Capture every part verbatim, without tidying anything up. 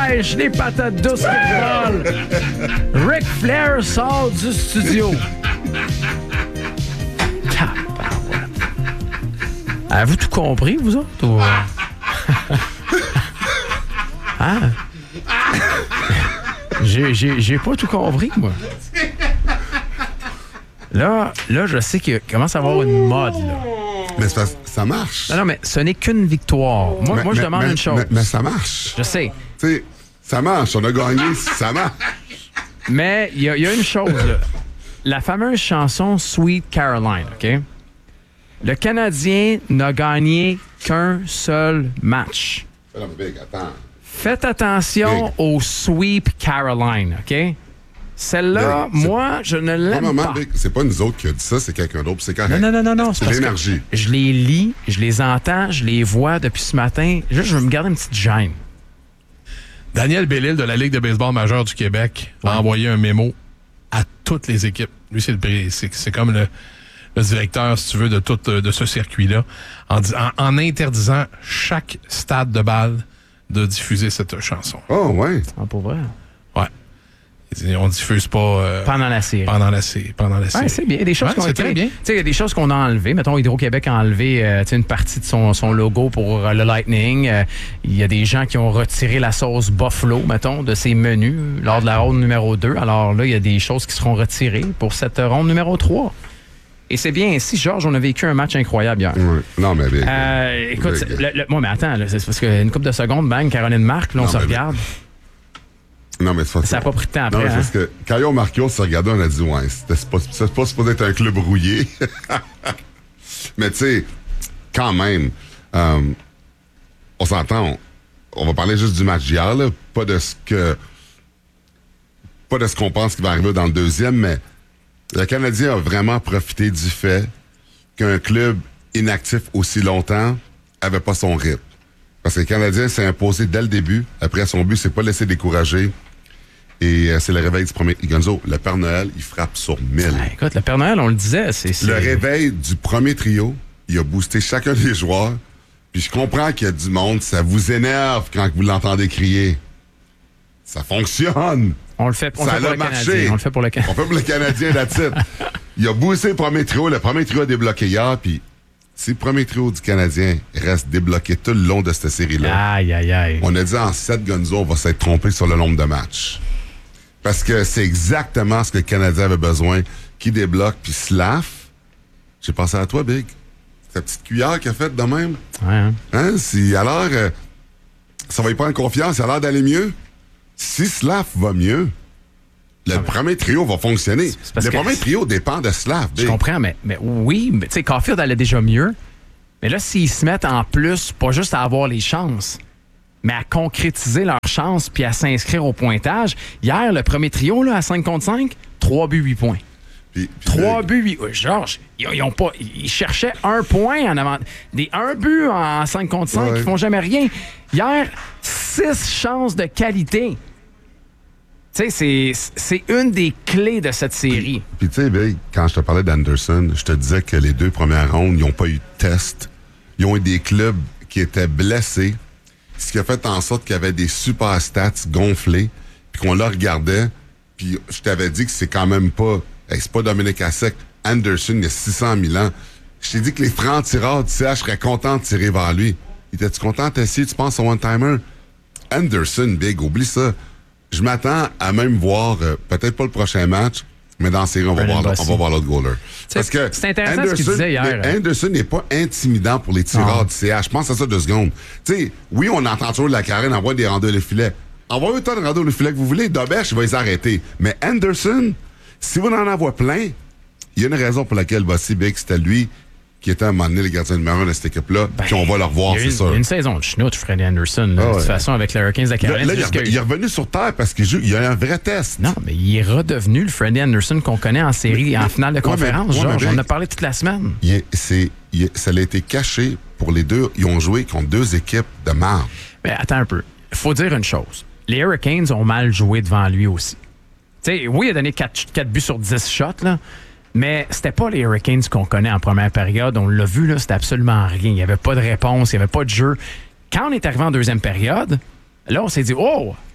neige, les patates douces qui volent. Ric Flair sort du studio. Avez-vous tout compris, vous autres? Ou... ah. J'ai, j'ai, j'ai pas tout compris, moi. Là, là, je sais qu'il commence à avoir une mode, là. Mais ça, ça marche. Non, non, mais ce n'est qu'une victoire. Moi, mais, moi je mais, demande mais, une chose. Mais, mais ça marche. Je sais. Tu sais, ça marche. On a gagné, ça marche. Mais il y, y a une chose, là. La fameuse chanson Sweet Caroline, OK? Le Canadien n'a gagné qu'un seul match. Non, mais Big, attends. Faites attention Big. au Sweep Caroline, OK? Celle-là, Big, moi, je ne l'aime non, non, pas. Big, c'est pas nous autres qui a dit ça, c'est quelqu'un d'autre, c'est correct. Non, non, non, non, non. C'est parce l'énergie. que je les lis, je les entends, je les vois depuis ce matin. Juste, je veux me garder une petite gêne. Daniel Bellil de la Ligue de baseball majeure du Québec ouais. a envoyé un mémo à toutes les équipes. Lui, c'est, le, c'est, c'est comme le, le directeur, si tu veux, de tout de ce circuit-là, en, en, en interdisant chaque stade de balle de diffuser cette chanson. Oh, ouais. Ah, pour vrai? Ouais. On diffuse pas... Euh, pendant la série. Pendant la série. Pendant la série. Ouais, c'est bien. Il y a des choses ouais, qu'on c'est a très bien. Tu sais, il y a des choses qu'on a enlevées. Mettons, Hydro-Québec a enlevé euh, une partie de son, son logo pour euh, le Lightning. Euh, il y a des gens qui ont retiré la sauce Buffalo, mettons, de ses menus lors de la ronde numéro deux. Alors là, il y a des choses qui seront retirées pour cette ronde numéro trois. Et c'est bien ainsi, Georges, on a vécu un match incroyable hier. Oui. Non, mais Big. Euh, écoute, Big. Le, le, moi, mais attends, là, c'est parce qu'une couple de secondes, bang, Caroline marque, là, on non, se regarde. Big. Non, mais c'est pas ça n'a pas pris de temps après. Non, mais hein? parce que quand ils ont marqué, on s'est regardé, on a dit, ouais, c'était pas, c'est pas supposé être un club rouillé. Mais tu sais, quand même, euh, on s'entend, on, on va parler juste du match d'hier, là, pas de ce que. Pas de ce qu'on pense qui va arriver dans le deuxième, mais le Canadien a vraiment profité du fait qu'un club inactif aussi longtemps avait pas son rythme. Parce que le Canadien s'est imposé dès le début. Après, son but, c'est pas laisser décourager. Et euh, c'est le réveil du premier... Gonzo, le Père Noël, il frappe sur mille. Ah, écoute, le Père Noël, on le disait, c'est... c'est... Le réveil du premier trio, il a boosté chacun des joueurs. Puis je comprends qu'il y a du monde, ça vous énerve quand vous l'entendez crier. Ça fonctionne. On le fait, on ça fait pour a le marché. Canadien. On le fait pour le Canadien. On fait pour le Canadien, that's it. Il a boosté le premier trio. Le premier trio a débloqué hier, puis si le premier trio du Canadien reste débloqué tout le long de cette série-là, aïe, aïe, aïe. On a dit en sept, Gonzo, on va s'être trompé sur le nombre de matchs. Parce que c'est exactement ce que le Canadien avait besoin. Qui débloque, puis Slav. J'ai pensé à toi, Big. Ta petite cuillère qu'il a faite de même. Ouais, hein? Hein? Si, alors, euh, ça va y prendre confiance. Il a l'air d'aller mieux. Si Slav va mieux, le ah, premier trio va fonctionner. Le premier trio dépend de Slav. Je comprends, mais, mais oui, mais tu sais, Caulfield allait déjà mieux. Mais là, s'ils se mettent en plus, pas juste à avoir les chances, mais à concrétiser leurs chances puis à s'inscrire au pointage. Hier, le premier trio, là, à cinq contre cinq, trois buts, huit points. Puis, puis trois buts, huit... Georges, ils, ils, ont pas, ils cherchaient un point en avant. Des un but en cinq contre cinq, ouais. Ils font jamais rien. Hier, six chances de qualité. Tu sais, c'est, c'est une des clés de cette série. Puis, tu sais, Big, quand je te parlais d'Anderson, je te disais que les deux premières rondes, ils n'ont pas eu de test. Ils ont eu des clubs qui étaient blessés, ce qui a fait en sorte qu'il y avait des super stats gonflés, puis qu'on la regardait, puis je t'avais dit que c'est quand même pas... Hey, c'est pas Dominique Hasek. Anderson, il y a six cent mille ans. Je t'ai dit que les francs-tireurs du C H seraient contents de tirer vers lui. Étais-tu content d'essayer, tu penses, au one-timer? Anderson, Big, oublie ça. Je m'attends à même voir, euh, peut-être pas le prochain match, mais dans la série, on va, voir, on va voir l'autre goaler. Parce que c'est intéressant Anderson, ce qu'il disait hier. Anderson n'est pas intimidant pour les tireurs du C H. Je pense à ça deux secondes. Tu sais, oui, on entend toujours de la carène, envoie des randonneurs le filet. Envoyez autant de randonneurs le filet que vous voulez. Doberge, il va les arrêter. Mais Anderson, si vous en envoyez plein, il y a une raison pour laquelle Bossy Big, c'était lui qui était à un moment donné le gardien numéro un de cette équipe-là, ben, puis on va le revoir, c'est sûr. Il y a une saison de chenoute, Freddie Anderson, là, ah ouais. De toute façon, avec les Hurricanes de Caroline. Là, là il, il est revenu sur terre parce qu'il joue, il y a un vrai test. Non, mais il est redevenu le Freddie Anderson qu'on connaît en série, mais, en finale de conférence. Ouais, mais, Georges, ouais, mais, on en a parlé toute la semaine. Il est, c'est, il, ça a été caché pour les deux. Ils ont joué contre deux équipes de marde. Mais attends un peu. Il faut dire une chose. Les Hurricanes ont mal joué devant lui aussi. Tu sais, oui, il a donné quatre buts sur dix shots, là. Mais c'était pas les Hurricanes qu'on connaît en première période. On l'a vu, là, c'était absolument rien. Il n'y avait pas de réponse, il n'y avait pas de jeu. Quand on est arrivé en deuxième période, là, on s'est dit, oh,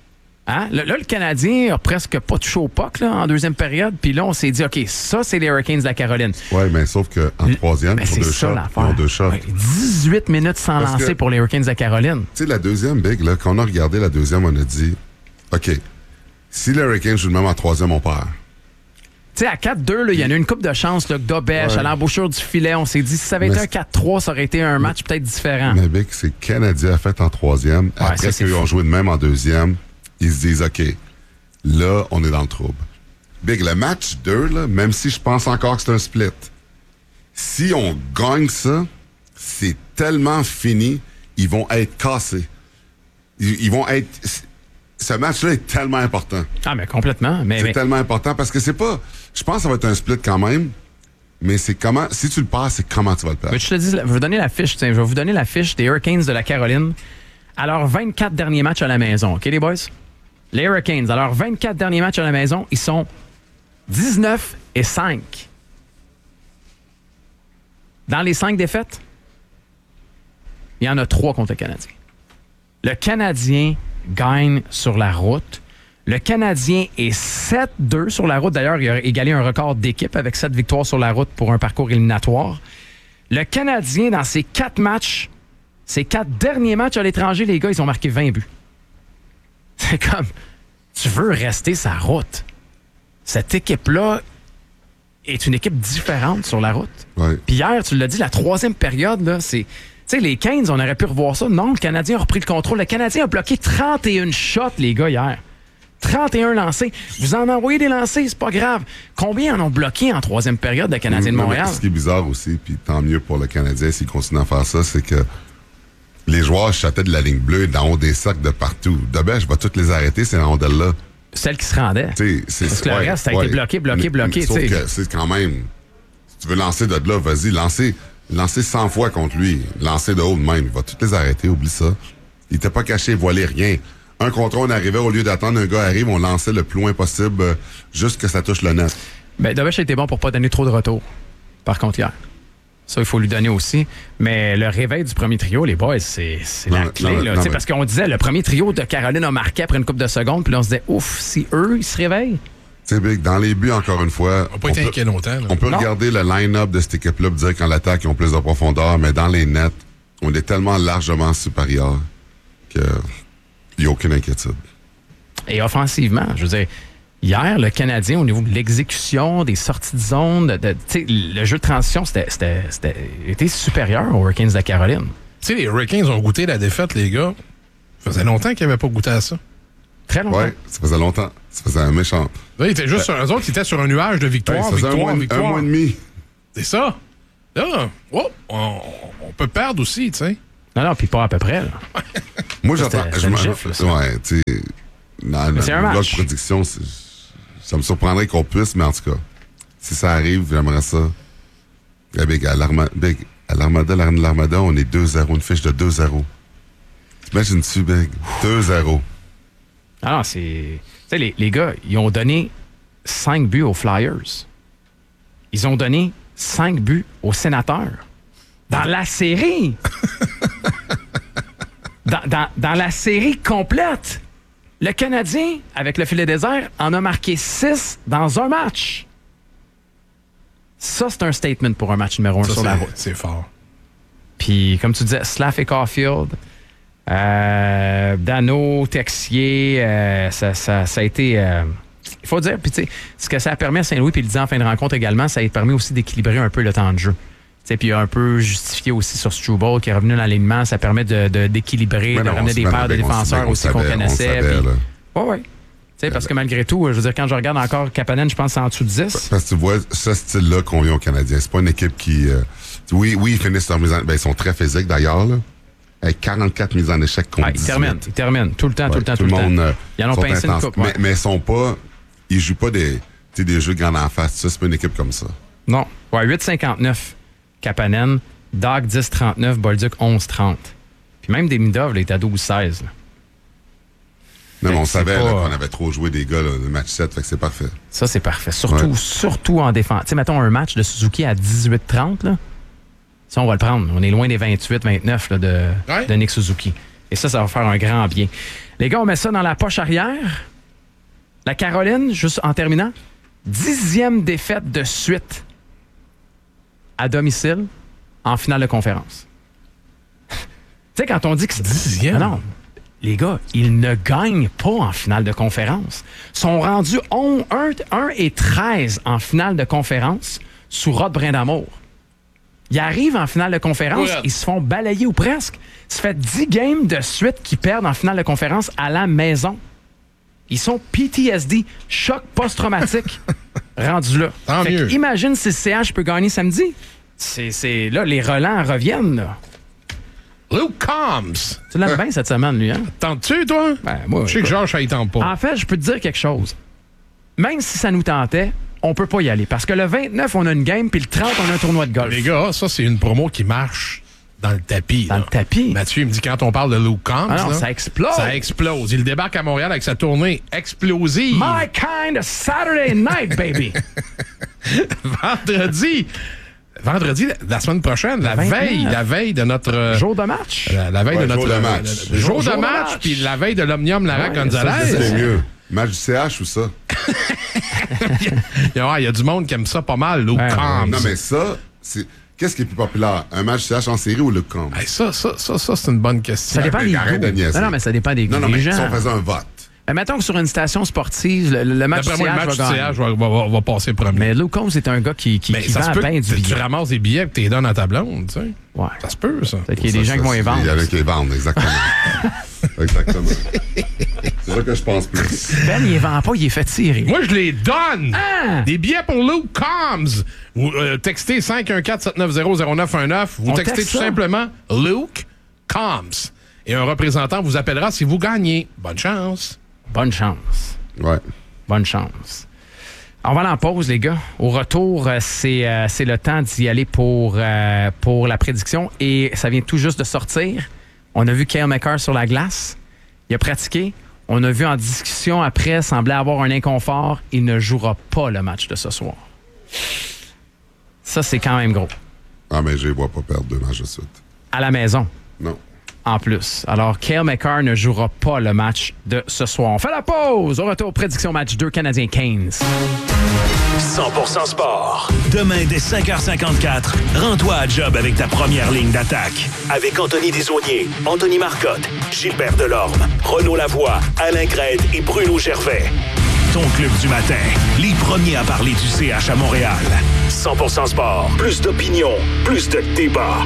Hein? Là, là, le Canadien a presque pas touché au puck là, en deuxième période. Puis là, on s'est dit, OK, ça, c'est les Hurricanes de la Caroline. Oui, mais sauf qu'en troisième, ben, ils, ont deux shots, ils ont deux shots. Ouais, dix-huit minutes sans Parce lancer que, pour les Hurricanes de la Caroline. Tu sais, la deuxième, Big, là, quand on a regardé la deuxième, on a dit, OK, si les Hurricanes jouent le même en troisième, on perd. Tu sais, à quatre deux, il y en a une coupe de chance, là, que Dobèche, ouais. à l'embouchure du filet, on s'est dit, si ça avait mais été un quatre trois, ça aurait été un match peut-être différent. Mais Big, c'est que Canadien a fait en troisième. Ouais, Après ça, qu'ils ont joué de même en deuxième, ils se disent, OK, là, on est dans le trouble. Big, le match deux, là, même si je pense encore que c'est un split, si on gagne ça, c'est tellement fini, ils vont être cassés. Ils, ils vont être... Ce match-là est tellement important. Ah, mais complètement. Mais, c'est mais... tellement important parce que c'est pas... Je pense que ça va être un split quand même, mais c'est comment... Si tu le passes, c'est comment tu vas le perdre. Mais je te dis, je vais vous donner la fiche. Tiens, je vais vous donner la fiche des Hurricanes de la Caroline à leurs vingt-quatre derniers matchs à la maison. OK, les boys? Les Hurricanes, à leurs vingt-quatre derniers matchs à la maison, ils sont dix-neuf et cinq. Dans les cinq défaites, il y en a trois contre le Canadien. Le Canadien gagne sur la route. Le Canadien est sept deux sur la route. D'ailleurs, il a égalé un record d'équipe avec sept victoires sur la route pour un parcours éliminatoire. Le Canadien, dans ses quatre matchs, ses quatre derniers matchs à l'étranger, les gars, ils ont marqué vingt buts. C'est comme, tu veux rester sa route. Cette équipe-là est une équipe différente sur la route. Ouais. Puis hier, tu l'as dit, la troisième période, là, c'est... Tu sais, les Canes, on aurait pu revoir ça. Non, le Canadien a repris le contrôle. Le Canadien a bloqué trente et un shots, les gars, hier. trente et un lancés. Vous en envoyez des lancés, c'est pas grave. Combien en ont bloqué en troisième période, le Canadien de Montréal? Ce qui est bizarre aussi, puis tant mieux pour le Canadien s'il continue à faire ça, c'est que les joueurs chataient de la ligne bleue, d'en haut des sacs de partout. Debèche, je vais toutes les arrêter, ces rondelles-là. Celle qui se rendait. T'sais, c'est, Parce que le ouais, reste, ça a ouais. été bloqué, bloqué, mais, bloqué. Sauf t'sais. que c'est quand même... Si tu veux lancer de là, vas-y, lancer, lancer cent fois contre lui. Lancer de haut de même. Il va toutes les arrêter, oublie ça. Il était pas caché, voilé, rien. Un contre un, on arrivait, au lieu d'attendre un gars arrive, on lançait le plus loin possible, euh, juste que ça touche le net. Ben, Debèche a été bon pour pas donner trop de retour, par contre, hier. Ça, il faut lui donner aussi. Mais le réveil du premier trio, les boys, c'est, c'est Non, la clé. non, Là, non, mais... mais... Parce qu'on disait, le premier trio de Caroline a marqué après une couple de secondes, puis là, on se disait, ouf, si eux, ils se réveillent. Tu sais, Big, dans les buts, encore une fois... On n'a pas été inquiet longtemps. Là. On peut non. regarder le line-up de cette équipe-là et dire qu'en l'attaque, ils ont plus de profondeur, mais dans les nets, on est tellement largement supérieur qu'il n'y a aucune inquiétude. Et offensivement, je veux dire, hier, le Canadien, au niveau de l'exécution, des sorties de zone, de, de, le jeu de transition, c'était, c'était, c'était était supérieur aux Hurricanes de la Caroline. Tu sais, les Hurricanes ont goûté la défaite, les gars. Ça faisait longtemps qu'ils n'avaient pas goûté à ça. Très longtemps. Oui, ça faisait longtemps. Ça faisait un méchant. Là, ils étaient juste sur, eux autres, ils étaient sur un nuage de victoire, Ouais, ça faisait victoire, un mois, victoire. un mois et demi. C'est ça. Là, oh, on, on peut perdre aussi, tu sais. Non, non, puis pas à peu près. Là. Moi, C'était- j'attends. c'était je une me- gifle, ça. Ouais, tu sais. Dans Mais c'est un le blog match. de prédiction, c'est- ça me surprendrait qu'on puisse, mais en tout cas, si ça arrive, j'aimerais ça. Eh, Big, à l'Armada, Big, à l'Armada, l'arène de l'Armada, on est deux zéro, une fiche de deux zéro. T'imagines-tu, Big? deux zéro. Ah non, c'est... Tu sais, les, les gars, ils ont donné cinq buts aux Flyers. Ils ont donné cinq buts aux Sénateurs. Dans la série! dans, dans, dans la série complète! Le Canadien, avec le filet désert, en a marqué six dans un match. Ça, c'est un statement pour un match numéro un Ça, sur c'est, la route. c'est fort. Puis, comme tu disais, Slav et Caulfield, euh, Dano, Texier, euh, ça, ça, ça a été... euh, il faut dire, puis tu sais, ce que ça a permis à Saint-Louis, puis il le disait en fin de rencontre également, ça a permis aussi d'équilibrer un peu le temps de jeu. Puis il a un peu justifié aussi sur Struble qui est revenu dans l'alignement. Ça permet de, de, d'équilibrer, Ouais, de non, ramener on des se paires de met- on se défenseurs met- on aussi qu'on savait, on connaissait. savait, Puis... là. Ouais, ouais. Tu sais, parce que malgré tout, je veux dire, quand je regarde encore Kapanen, je pense que c'est en dessous de dix. Parce que tu vois, ce style-là qu'on vient aux Canadiens, c'est pas une équipe qui... euh, oui, oui, ils finissent leur mise en... Ben, ils sont très physiques, d'ailleurs, là. Avec quarante-quatre mises en échec contre Ah, ils dix-huit. terminent, ils terminent. Tout le temps, tout Ouais, le temps, tout tout le le monde, temps. euh, Ils en ont sont pincé une intenses. coupe. Ouais. Mais, mais ils sont pas... Ils jouent pas des, tu sais, des jeux grande en face. Ça, c'est pas une équipe comme ça. Non. Ouais, huit cinquante-neuf, Kapanen. Dog, dix trente-neuf. Bolduc, onze trente. Puis même Demidov, là, il était à douze seize. Là. Non, mais on c'est savait pas- là, qu'on avait trop joué des gars, là, le match sept, fait que c'est parfait. Ça, c'est parfait. Surtout, Ouais. surtout en défense. Tu sais, mettons un match de Suzuki à dix-huit trente, là. Ça, on va le prendre. On est loin des vingt-huit vingt-neuf là, de, Ouais. de Nick Suzuki. Et ça, ça va faire un grand bien. Les gars, on met ça dans la poche arrière. La Caroline, juste en terminant, dixième défaite de suite à domicile en finale de conférence. Tu sais, quand on dit que... Dixième? Non, non. Les gars, ils ne gagnent pas en finale de conférence. Ils sont rendus un et treize en finale de conférence sous Rod Brindamour. Ils arrivent en finale de conférence, Ouais. ils se font balayer ou presque. Ça fait dix games de suite qu'ils perdent en finale de conférence à la maison. Ils sont P T S D, choc post-traumatique, rendus là. Tant Fait mieux. que imagine si le C H peut gagner samedi. C'est, c'est là, les relents reviennent. Là. Luke Combs. Tu l'aimes bien cette semaine, lui, hein? Tentes-tu, toi? Ben, moi, Je sais que écoute. Georges, ça y tente pas. En fait, je peux te dire quelque chose. Même si ça nous tentait, on peut pas y aller. Parce que le vingt-neuf, on a une game, puis le trente, on a un tournoi de golf. Les gars, ça, c'est une promo qui marche dans le tapis. Dans là. le tapis. Mathieu, il me dit quand on parle de Luke Combs, Ah non, là, ça explose. ça explose. Il débarque à Montréal avec sa tournée explosive. My kind of Saturday night, baby. Vendredi. Vendredi, la, la semaine prochaine, la vingt-neuf. veille, la veille de notre... euh, Jour de match. la, la veille Ouais, de notre... jour de euh, match. le- le jour, Jour de de match, match. puis la veille de l'Omnium Lara Ouais, Gonzalez. ça, C'est mieux. Match du C H ou ça? Il y a, il y a du monde qui aime ça pas mal, Luke Ouais, Combs. Non, mais ça, c'est. Qu'est-ce qui est plus populaire? Un match C H en série ou le Combs? Hey, ça, ça, ça, ça, c'est une bonne question. Ça dépend mais des arrête goûts. de niaiser. Non, non, mais ça dépend des goûts Non, non, des mais gens. si on faisait un vote. Mais mettons que sur une station sportive, le, le match D'après du moi, C H le match va du C gagner. H va, va- va- va passer premier. Mais Luke Combs est un gars qui, qui, Ben, qui ça se vend peut bien que du tu, tu billet. ramasses des billets et que tu les donnes à ta blonde, tu sais. Ouais. Ça se peut, ça. Peut-être qu'il y a des Ça, gens qui ça, vont les c'est- vendre. Il y en a qui les vendent, exactement. Exactement. C'est ça que je pense plus. Ben, il les vend pas, il est fait tirer. Moi, je les donne! Ah! Des billets pour Luke Combs! Vous euh, textez cinq un quatre sept neuf zéro zéro neuf un neuf. Vous On textez texte tout ça. simplement Luke Combs. Et un représentant vous appellera si vous gagnez. Bonne chance! Bonne chance. Ouais. Bonne chance. On va aller en pause, les gars. Au retour, euh, c'est, euh, c'est le temps d'y aller pour, euh, pour la prédiction. Et ça vient tout juste de sortir. On a vu Cale Makar sur la glace. Il a pratiqué. On a vu en discussion après, semblait avoir un inconfort. Il ne jouera pas le match de ce soir. Ça, c'est quand même gros. Ah, mais je les vois pas perdre deux matchs de suite. À la maison, Non. en plus. Alors, Cale Makar ne jouera pas le match de ce soir. On fait la pause. Au retour, prédiction match deux, Canadiens Canes. cent pour cent sport. Demain, dès cinq heures cinquante-quatre, rends-toi à job avec ta première ligne d'attaque. Avec Anthony Desaulniers, Anthony Marcotte, Gilbert Delorme, Renaud Lavoie, Alain Crête et Bruno Gervais. Ton club du matin, les premiers à parler du C H à Montréal. cent pour cent sport. Plus d'opinion, plus de débat.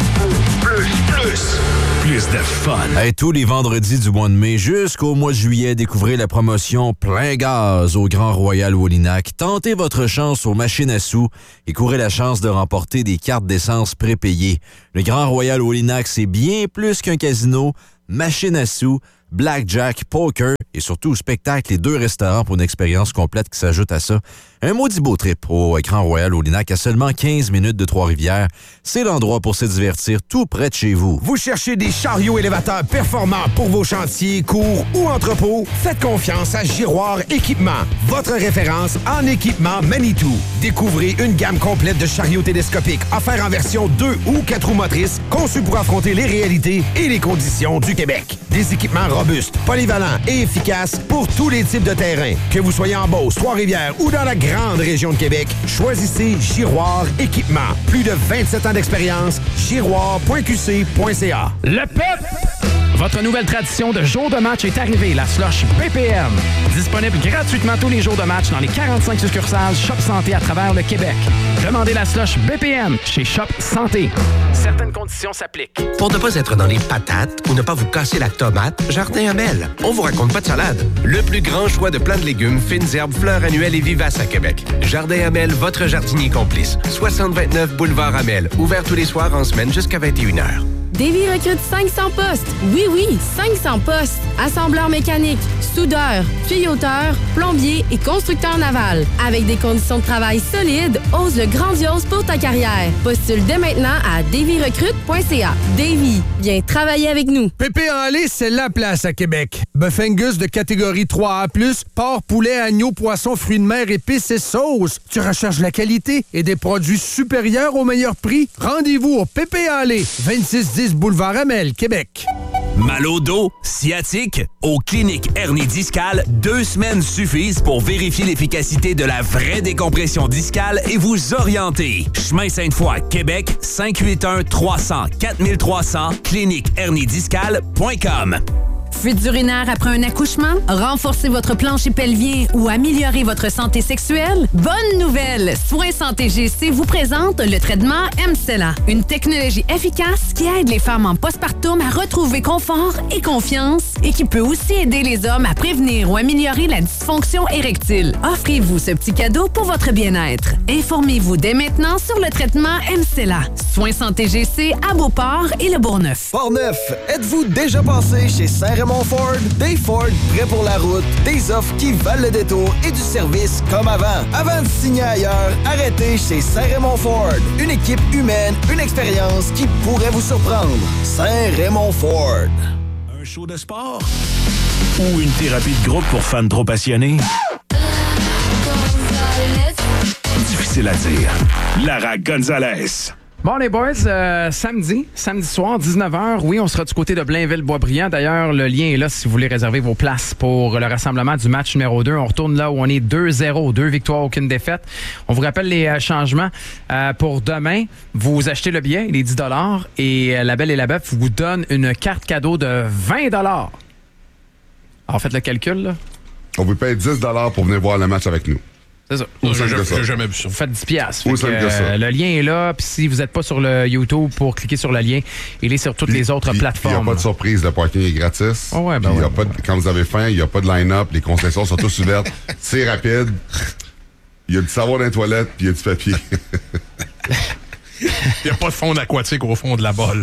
Plus, plus, plus de fun. Hey, tous les vendredis du mois de mai jusqu'au mois de juillet, découvrez la promotion Plein Gaz au Grand Royal Wallinac. Tentez votre chance aux machines à sous et courez la chance de remporter des cartes d'essence prépayées. Le Grand Royal Wallinac, c'est bien plus qu'un casino. Machines à sous, blackjack, poker et surtout spectacle et deux restaurants pour une expérience complète qui s'ajoute à ça. Un maudit beau trip au Grand Royal Wallinac à seulement quinze minutes de Trois-Rivières. C'est l'endroit pour se divertir tout près de chez vous. Vous cherchez des chariots élévateurs performants pour vos chantiers, cours ou entrepôts? Faites confiance à Giroir Équipement, votre référence en équipement Manitou. Découvrez une gamme complète de chariots télescopiques offerts en version deux ou quatre roues motrices, conçus pour affronter les réalités et les conditions du Québec. Des équipements robustes, polyvalents et efficaces pour tous les types de terrains. Que vous soyez en Beauce, Trois-Rivières ou dans la grande région de Québec, choisissez Giroir Équipement. Plus de vingt-sept ans d'expérience, giroir point q c point c a. Le P E P! Votre nouvelle tradition de jour de match est arrivée, la slush B P M. Disponible gratuitement tous les jours de match dans les quarante-cinq succursales Shop Santé à travers le Québec. Demandez la slush B P M chez Shop Santé. Certaines conditions s'appliquent. Pour ne pas être dans les patates ou ne pas vous casser la tomate, Jardin Hamel. On vous raconte pas de salade. Le plus grand choix de plants de légumes, fines herbes, fleurs annuelles et vivaces à Québec. Jardin Hamel, votre jardinier complice. soixante vingt-neuf boulevard Hamel. Ouvert tous les soirs en semaine jusqu'à vingt et une heures. Davy recrute cinq cents postes. Oui, oui, cinq cents postes. Assembleur mécanique, soudeur, tuyauteur, plombier et constructeur naval. Avec des conditions de travail solides, ose le grandiose pour ta carrière. Postule dès maintenant à davy recrute point c a. Davy, viens travailler avec nous. Pépé en lait, c'est la place à Québec. Bœuf Angus de catégorie trois A plus, porc, poulet, agneau, poisson, fruits de mer, épices et sauces. Tu recherches la qualité et des produits supérieurs au meilleur prix? Rendez-vous au Pépé en lait, vingt-six dix boulevard Hamel, Québec. Mal au dos, sciatique? Au Clinique Hernie Discale, deux semaines suffisent pour vérifier l'efficacité de la vraie décompression discale et vous orienter. Chemin Sainte-Foy, Québec, cinq huit un trois zéro zéro quatre trois zéro zéro, clinique hernie discale point com. Fuite urinaire après un accouchement? Renforcer votre plancher pelvien ou améliorer votre santé sexuelle? Bonne nouvelle! Soins Santé G C vous présente le traitement M-Cella, une technologie efficace qui aide les femmes en postpartum à retrouver confort et confiance et qui peut aussi aider les hommes à prévenir ou améliorer la dysfonction érectile. Offrez-vous ce petit cadeau pour votre bien-être. Informez-vous dès maintenant sur le traitement M-Cella. Soins Santé G C à Beauport et le Bourgneuf. Portneuf, êtes-vous déjà passé chez Saint-Raymond Ford? Des Ford prêts pour la route, des offres qui valent le détour et du service comme avant. Avant de signer ailleurs, arrêtez chez Saint-Raymond Ford. Une équipe humaine, une expérience qui pourrait vous surprendre. Saint-Raymond Ford. Un show de sport ou une thérapie de groupe pour fans trop passionnés? Difficile à dire. Lara Gonzalez. Bon, les boys, euh, samedi, samedi soir, dix-neuf heures, oui, on sera du côté de Blainville-Boisbriand. D'ailleurs, le lien est là si vous voulez réserver vos places pour le rassemblement du match numéro deux. On retourne là où on est deux zéro, deux victoires, aucune défaite. On vous rappelle les euh, changements. Euh, pour demain, vous achetez le billet, il est dix dollars, et euh, La Belle et la Bête vous donne une carte cadeau de vingt dollars. Alors, faites le calcul, là. On vous paye dix dollars pour venir voir le match avec nous. C'est ça. J'ai jamais vu ça. Vous faites dix piastres. Aussi simple que ça. Euh, le lien est là. Puis si vous n'êtes pas sur le YouTube pour cliquer sur le lien, il est sur toutes Puis, les autres puis, plateformes. Il n'y a pas de surprise. Le parking est gratis. Oh ouais, ben Puis, ouais, y a pas de, quand vous avez faim, il n'y a pas de line-up. Les concessions sont tous ouvertes. C'est rapide. Il y a du savon dans les toilettes, puis il y a du papier. Il n'y a pas de fond aquatique au fond de la bolle.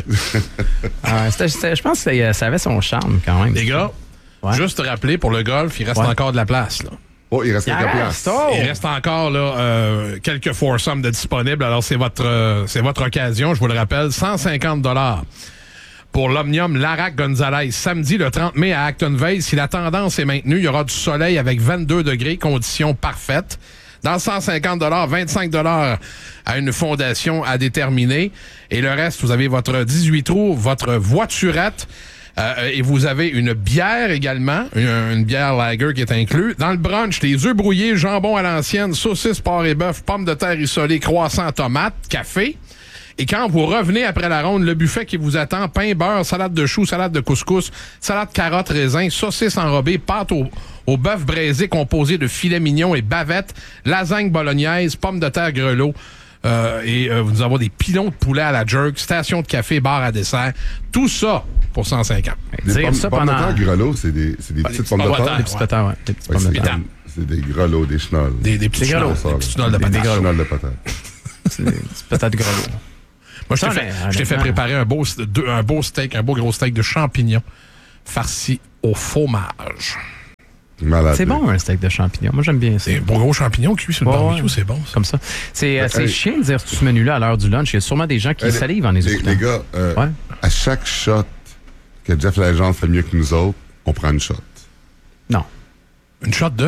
Ah, c'était- c'était- je pense que ça avait son charme quand même. Les gars, Ouais. juste te rappeler, pour le golf, il reste Ouais. encore de la place. Là. Oh, il reste Il quelques reste, places. oh! Il reste encore là, euh, quelques foursomes de disponibles. Alors, c'est votre, euh, c'est votre occasion, je vous le rappelle. cent cinquante dollars pour l'Omnium Larac Gonzalez. Samedi, le trente mai, à Acton Vale. Si la tendance est maintenue, il y aura du soleil avec vingt-deux degrés, conditions parfaites. Dans cent cinquante dollars, vingt-cinq dollars à une fondation à déterminer. Et le reste, vous avez votre dix-huit trous, votre voiturette. Euh, et vous avez une bière également, une, une bière lager qui est inclue. Dans le brunch, les œufs brouillés, jambon à l'ancienne, saucisses, porc et bœuf, pommes de terre isolées, croissants, tomates, café. Et quand vous revenez après la ronde, le buffet qui vous attend, pain, beurre, salade de choux, salade de couscous, salade carottes, raisins, saucisses enrobées, pâte au, au bœuf braisé composé de filets mignons et bavettes, lasagne bolognaise, pommes de terre grelots. Euh, et euh, nous avons des pilons de poulet à la jerk, station de café, bar à dessert. Tout ça pour cent cinquante. Des Dire pommes, ça pommes pendant... de terre grelots, c'est des, c'est des des petites petites pommes de pommes de terre. terre. Des petites Ouais. patates, ouais. Des petites Ouais, pommes de c'est, terre. c'est des grelots, des chenolles. Des, des petits Des grelots. chenolles, des petits chenolles de Des- patates. des Des grelots. chenolles de patates. C'est des petites patates grelots. Moi, je t'ai Ça, fait, mais, je t'ai fait honnêtement- préparer un beau, deux- un beau steak, un beau gros steak de champignons farci au fromage. Malade. C'est bon, un steak de champignons. Moi, j'aime bien ça. C'est un beau gros champignon cuit sur le Ouais, barbecue, ouais. c'est bon. Ça. Comme ça. C'est euh, c'est Hey. chiant de dire tout ce menu-là à l'heure du lunch. Il y a sûrement des gens qui Hey, les- salivent en les les, écoutant. les gars, euh, Ouais. à chaque shot que Jeff Legendre fait mieux que nous autres, on prend une shot. Non. Une shot de?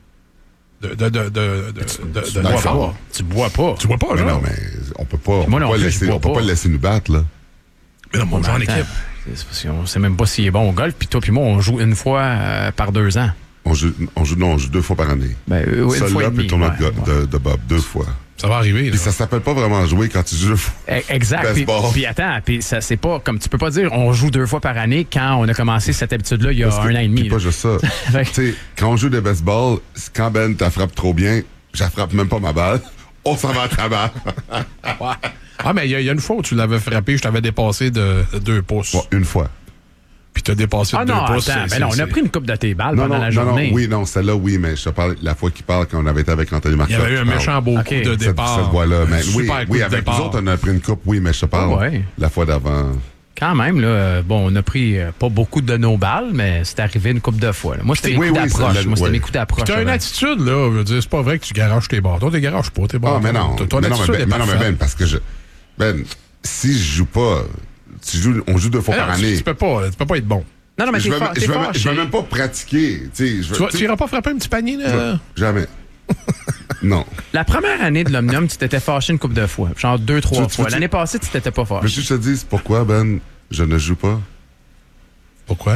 De, de, de, de, de, de, de, de bois noix pas. fort. Tu bois pas. Tu vois pas, Mais genre? non, mais on peut pas, on Moi peut non pas, plus, laisser, je bois on peut pas. pas le laisser nous battre, là. Mais non, on joue en Attends, équipe. c'est parce qu'on sait même pas s'il est bon au golf. Puis toi puis moi, on joue une fois euh, par deux ans. On joue, on joue, non, on joue deux fois par année. Ben, euh, une Seul fois et là, demi. puis le tournoi de, ouais, go- ouais. de, de Bob, deux fois. Ça va arriver, là. Puis ça s'appelle pas vraiment jouer quand tu joues deux fois. Eh, Exact. Puis, Baseball. puis attends, puis ça c'est pas comme tu peux pas dire on joue deux fois par année quand on a commencé cette habitude-là il y a Parce que- un an et demi. puis pas là. juste ça. Fait que- Tu sais, quand on joue de baseball, c'est quand Ben t'as frappe trop bien, j'attrape même pas ma balle, on s'en va à ta balle. Ah, mais il y, a- il y a une fois où tu l'avais frappé, je t'avais dépassé de, de deux pouces. Bon, une fois. Puis t'as dépassé Ah de non, deux pouces. attends, c'est- ben non, on c'est- a pris une coupe de tes balles Non, pendant non, la non, non, journée. oui, non, celle-là, oui, mais je te parle la fois qu'il parle quand on avait été avec Anthony Marcotte. Il y avait eu un je parle. méchant beau Ok. coup de Cette- départ. Cette voie-là, mais Un oui, super coup oui, de avec départ. nous autres, on a pris une coupe, oui, mais je te parle Ah ouais. la fois d'avant. Quand même, là, euh, bon, on a pris euh, pas beaucoup de nos balles, mais c'est arrivé une coupe de fois. là. Moi, c'était mes Oui, coups oui, d'approche. ça, Moi, c'était ouais. mes coups d'approche. T'as une avant. attitude, là. Je veux dire, c'est pas vrai que tu garages tes bâtons. Tu garages pas tes bâtons. Ah, mais non. Ton- Ton mais non, mais attitude ben, est mais non, mais parfaite. Ben, parce que je. Ben, si je joue pas, tu joues, on joue deux fois Mais par non, tu- année. Tu peux pas, tu peux pas être bon. Non, non, mais Je t'es vais, fort, je t'es vais- fort, je vais chez- même pas pratiquer. Tu sais, je vais- Tu, vas- tu sais, tu iras pas frapper un petit panier, là? Jamais. Non. La première année de l'Omnium, tu t'étais fâché une coupe de fois. Genre deux, trois Tu- tu- fois. tu- L'année passée, tu t'étais pas Mais fâché. si je te dis pourquoi, Ben, je ne joue pas. Pourquoi?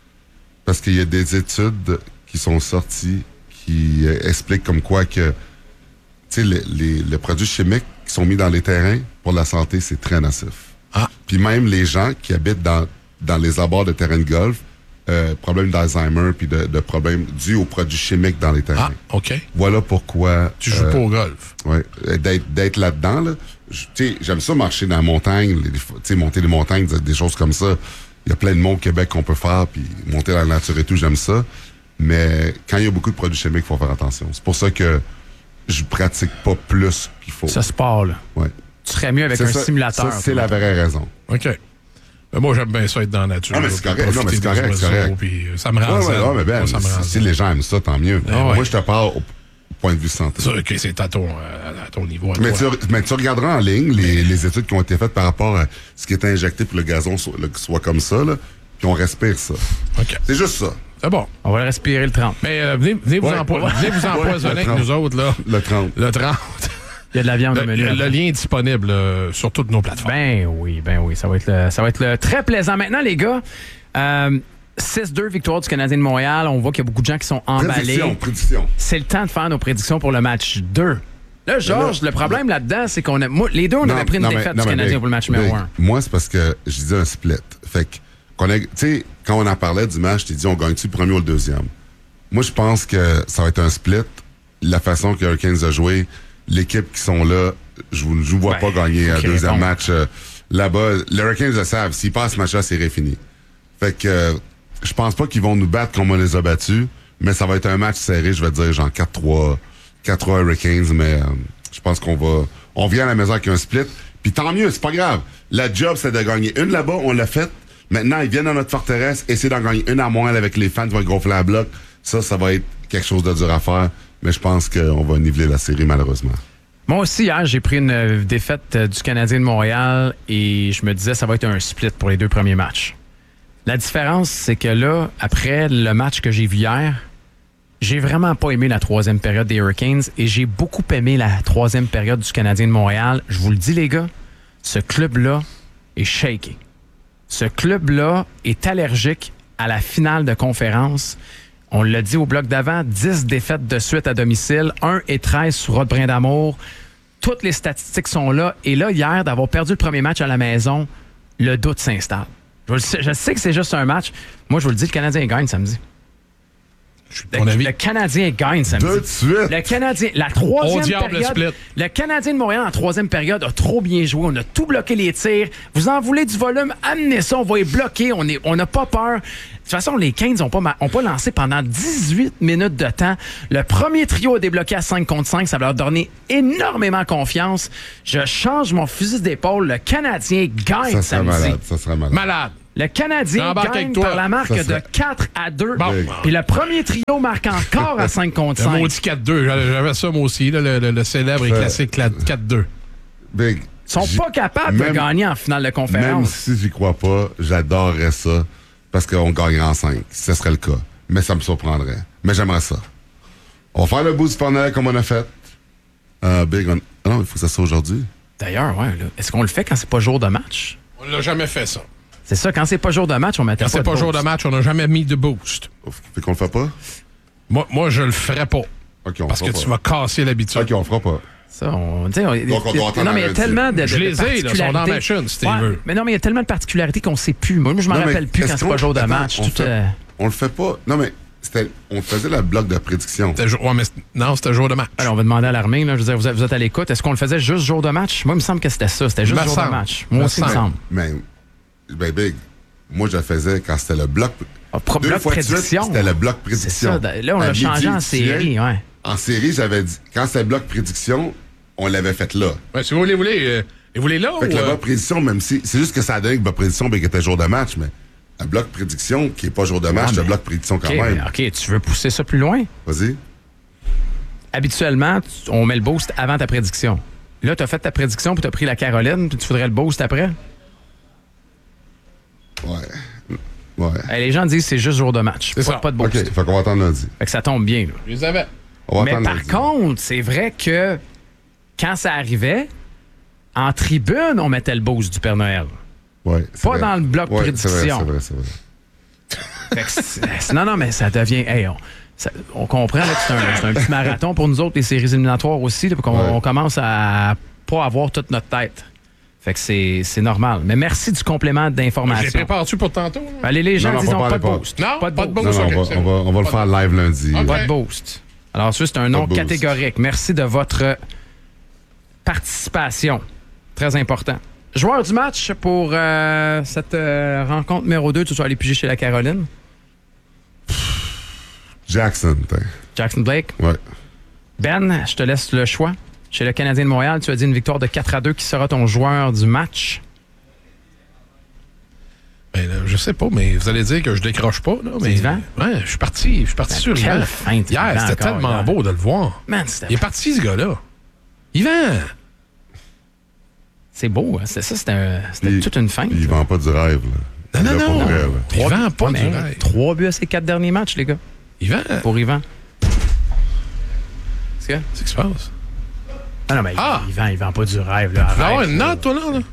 Parce qu'il y a des études qui sont sorties qui euh, expliquent comme quoi que, tu sais, les, les, les produits chimiques qui sont mis dans les terrains, pour la santé, c'est très nocif. Ah. Puis même les gens qui habitent dans, dans les abords de terrains de golf, euh, problèmes d'Alzheimer puis de, de problèmes dus aux produits chimiques dans les terrains. Ah, OK. Voilà pourquoi... Tu joues euh, pas au golf. Oui, d'être, d'être là-dedans, là. Tu sais, j'aime ça marcher dans la montagne, tu sais, monter les montagnes, des choses comme ça. Il y a plein de mots au Québec qu'on peut faire, puis monter dans la nature et tout, j'aime ça. Mais quand il y a beaucoup de produits chimiques, il faut faire attention. C'est pour ça que je pratique pas plus qu'il faut. Ce sport-là. Ouais. Tu serais mieux avec C'est un ça, simulateur. Ça, c'est la vraie raison. OK. Mais moi, j'aime bien ça être dans la nature. Ah, mais c'est là, correct. Non, mais c'est profiter correct, des c'est oiseaux, correct. Puis ça me rend Ouais, zen. ouais, ouais, mais ben, Moi, ça me rend si, si zen. les gens aiment ça, tant mieux. Ah, Moi, ouais. je te parle au point de vue santé. Ça, OK, c'est à ton, à ton niveau. À Mais toi. tu, mais tu regarderas en ligne les, les études qui ont été faites par rapport à ce qui est injecté pour que le gazon soit, le- soit comme ça, là, puis on respire ça. OK. C'est juste ça. C'est bon. On va le respirer le trente. Mais euh, venez, venez, vous Ouais. empo- venez vous empoisonner Ouais, avec le nous autres, là. Le trente. Le trente. Il y a de la viande Le, au menu. le- après. le lien est disponible euh, sur toutes nos plateformes. Ben oui, ben oui. Ça va être, le, ça va être le très plaisant. Maintenant, les gars, euh, six deux victoire du Canadien de Montréal. On voit qu'il y a beaucoup de gens qui sont emballés. Prédiction, prédiction. C'est le temps de faire nos prédictions pour le match deux. Là, Georges, Là, le problème là-dedans, c'est qu'on a. Moi, les deux, on avait pris une non, mais- défaite non, du mais Canadien Big, pour le match Big, numéro un. Moi, c'est parce que je disais un split. Fait que, qu'on a- tu sais, quand on en parlait du match, je t'ai dit, on gagne-tu le premier ou le deuxième? Moi, je pense que ça va être un split. La façon que Hurricanes a joué, l'équipe qui sont là, je vous, je vous vois Ouais, pas gagner un ok, deuxième bon. match euh, là-bas. Les Hurricanes le savent. S'ils passent ce match-là, c'est réfini. Fait que, euh, je pense pas qu'ils vont nous battre comme on les a battus, mais ça va être un match serré, je vais dire, genre quatre trois, quatre trois Hurricanes, mais euh, je pense qu'on va, on vient à la maison avec un split. Puis tant mieux, c'est pas grave. La job, c'est de gagner une là-bas, on l'a fait. Maintenant, ils viennent dans notre forteresse, essayer d'en gagner une à moins avec les fans qui vont gonfler la bloc. Ça, ça va être quelque chose de dur à faire, mais je pense qu'on va niveler la série, malheureusement. Moi aussi, hier, j'ai pris une euh, défaite euh, du Canadien de Montréal et je me disais ça va être un split pour les deux premiers matchs. La différence, c'est que là, après le match que j'ai vu hier, j'ai vraiment pas aimé la troisième période des Hurricanes et j'ai beaucoup aimé la troisième période du Canadien de Montréal. Je vous le dis, les gars, ce club-là est shaké. Ce club-là est allergique à la finale de conférence. On l'a dit au bloc d'avant, dix défaites de suite à domicile, un et treize sur Rod Brindamour. Toutes les statistiques sont là. Et là, hier, d'avoir perdu le premier match à la maison, le doute s'installe. Je, le sais, je sais que c'est juste un match. Moi, je vous le dis, le Canadien gagne samedi. Ton Le, avis? le Canadien gagne samedi. Deux de suite. Le Canadien, la troisième Au diable, période, split. le Canadien de Montréal en troisième période a trop bien joué. On a tout bloqué les tirs. Vous en voulez du volume, amenez ça, on va les bloquer. On est, on n'a pas peur. De toute façon, les Canes n'ont pas, ma- ont pas lancé pendant dix-huit minutes de temps. Le premier trio a débloqué à cinq contre cinq. Ça va leur donner énormément confiance. Je change mon fusil d'épaule. Le Canadien gagne Ça serait samedi. malade, ça serait malade. Malade. Le Canadien J'embarque gagne avec toi. par la marque Ça serait- de quatre à deux. Bon. Puis le premier trio marque encore à cinq contre Le cinq. maudit quatre deux. J'avais j'avais ça, moi aussi, là, le, le- le célèbre et Ça- classique quatre deux. Big. Ils sont J'ai- pas capables de même- gagner en finale de Même conférence. si j'y crois pas, j'adorerais ça parce qu'on gagnerait en cinq, si ce serait le cas. Mais ça me surprendrait. Mais j'aimerais ça. On va faire le boost Noël comme on a fait. Euh, Big, on... ah non, il faut que ça soit aujourd'hui. D'ailleurs, ouais, là, est-ce qu'on le fait quand c'est pas jour de match? On l'a jamais fait, ça. C'est ça, quand c'est pas jour de match, on mettait Quand pas c'est de pas jour boost. de match, on n'a jamais mis de boost. Fait qu'on le fait pas? Moi, moi je le ferais pas. OK, on Parce le que fera tu pas. vas casser l'habitude. OK, on le fera pas. Ça, on, tu sais, on- Donc, on doit attendre non, mais il y a lundi. tellement de, de, Je de les ai, là, sont dans la particularités. machine, si tu Ouais, veux. Mais non, mais il y a tellement de particularités qu'on sait plus. Moi, je m'en Non, mais rappelle plus est-ce quand c'est qu'on- pas jour de attends, match. On, Tout, fait... euh, on le fait pas. Non, mais c'était... on faisait la bloc de prédiction. C'était jour- ouais, mais c'est- non, c'était jour de match. alors, on va demander à l'armée, là, je veux dire, vous êtes, vous êtes à l'écoute. Est-ce qu'on le faisait juste jour de match? Moi, il me semble que c'était ça. C'était juste Me jour de semble. match. Moi Me aussi, il me semble. semble. Mais, ben, Big, moi, je le faisais quand c'était le bloc. Ah, pro- Deux bloc fois de suite, prédiction. C'était le bloc C'est prédiction. ça. Là, on À l'a changé midi, en tu série, viens, ouais. En série, j'avais dit, quand c'était bloc prédiction, on l'avait fait là. Ouais, si vous voulez, vous voulez, euh, et vous voulez là Fait que ou... le euh, bloc prédiction, même si. C'est juste que ça a donné que le bloc prédiction, ben, qui était jour de match, mais un bloc prédiction qui est pas jour de match, Ouais, c'est un mais- bloc prédiction quand OK, même. mais OK, tu veux pousser ça plus loin? Vas-y. Habituellement, tu- on met le boost avant ta prédiction. Là, tu as fait ta prédiction, puis tu as pris la Caroline, puis tu voudrais le boost après? Ouais. Ouais. Eh, les gens disent que c'est juste jour de match. C'est Pas, ça. pas de boost. OK, fait qu'on va attendre lundi. Fait que ça tombe bien. Là. Je les avais. On va Mais attendre par lundi. contre, c'est vrai que quand ça arrivait, en tribune, on mettait le boost du Père Noël. Ouais, c'est pas vrai. dans le bloc Ouais, prédiction. C'est vrai, c'est vrai, c'est vrai. Fait que c'est- non, non, mais ça devient... Hey, on, ça- on comprend là, que c'est un, c'est un petit marathon pour nous autres, les séries éliminatoires aussi, là, puis qu'on Ouais. on commence à pas avoir toute notre tête. Fait que c'est c'est normal. Mais merci du complément Je les d'information. prépare-tu pour tantôt? là? Allez, les gens Non, non, disent pas non, pas de pas. boost. Non, pas de pas de boost. boost. Non, non, ok, on, c'est va, on, va, on va le faire live lundi. Ok. Pas de boost. Alors, ça, c'est un nom boost. catégorique. Merci de votre participation. Très important. Joueur du match pour euh, cette euh, rencontre numéro deux, tu vas aller piger chez la Caroline. Jackson, t'es. Jackson Blake. Ouais. Ben, je te laisse le choix. Chez le Canadien de Montréal, tu as dit une victoire de quatre à deux. Qui sera ton joueur du match? Ben, là, je sais pas, mais vous allez dire que je décroche pas. Là, mais... Yvan? Ouais, je suis parti. Je suis parti Ben, sur quelle Yvan. feinte, Hier, Yvan, c'était encore, tellement hier. beau de le voir. Man, c'était... Il est parti, ce gars-là. Yvan! C'est beau. Hein? C'est ça, c'était, un- c'était Il- toute une feinte. Il vend pas du rêve, là. Non, non, Là, pour non. vrai, là. Il vend pas Ouais, du mais rêve. Trois buts à ses quatre derniers matchs, les gars, Yvan, pour Yvan. Qu'est-ce que? c'est ce qui se passe. Ah non, mais Ah! il vend, il vend pas du rêve. Là. Tu vas avoir Arrête, une là. note, toi, là? là?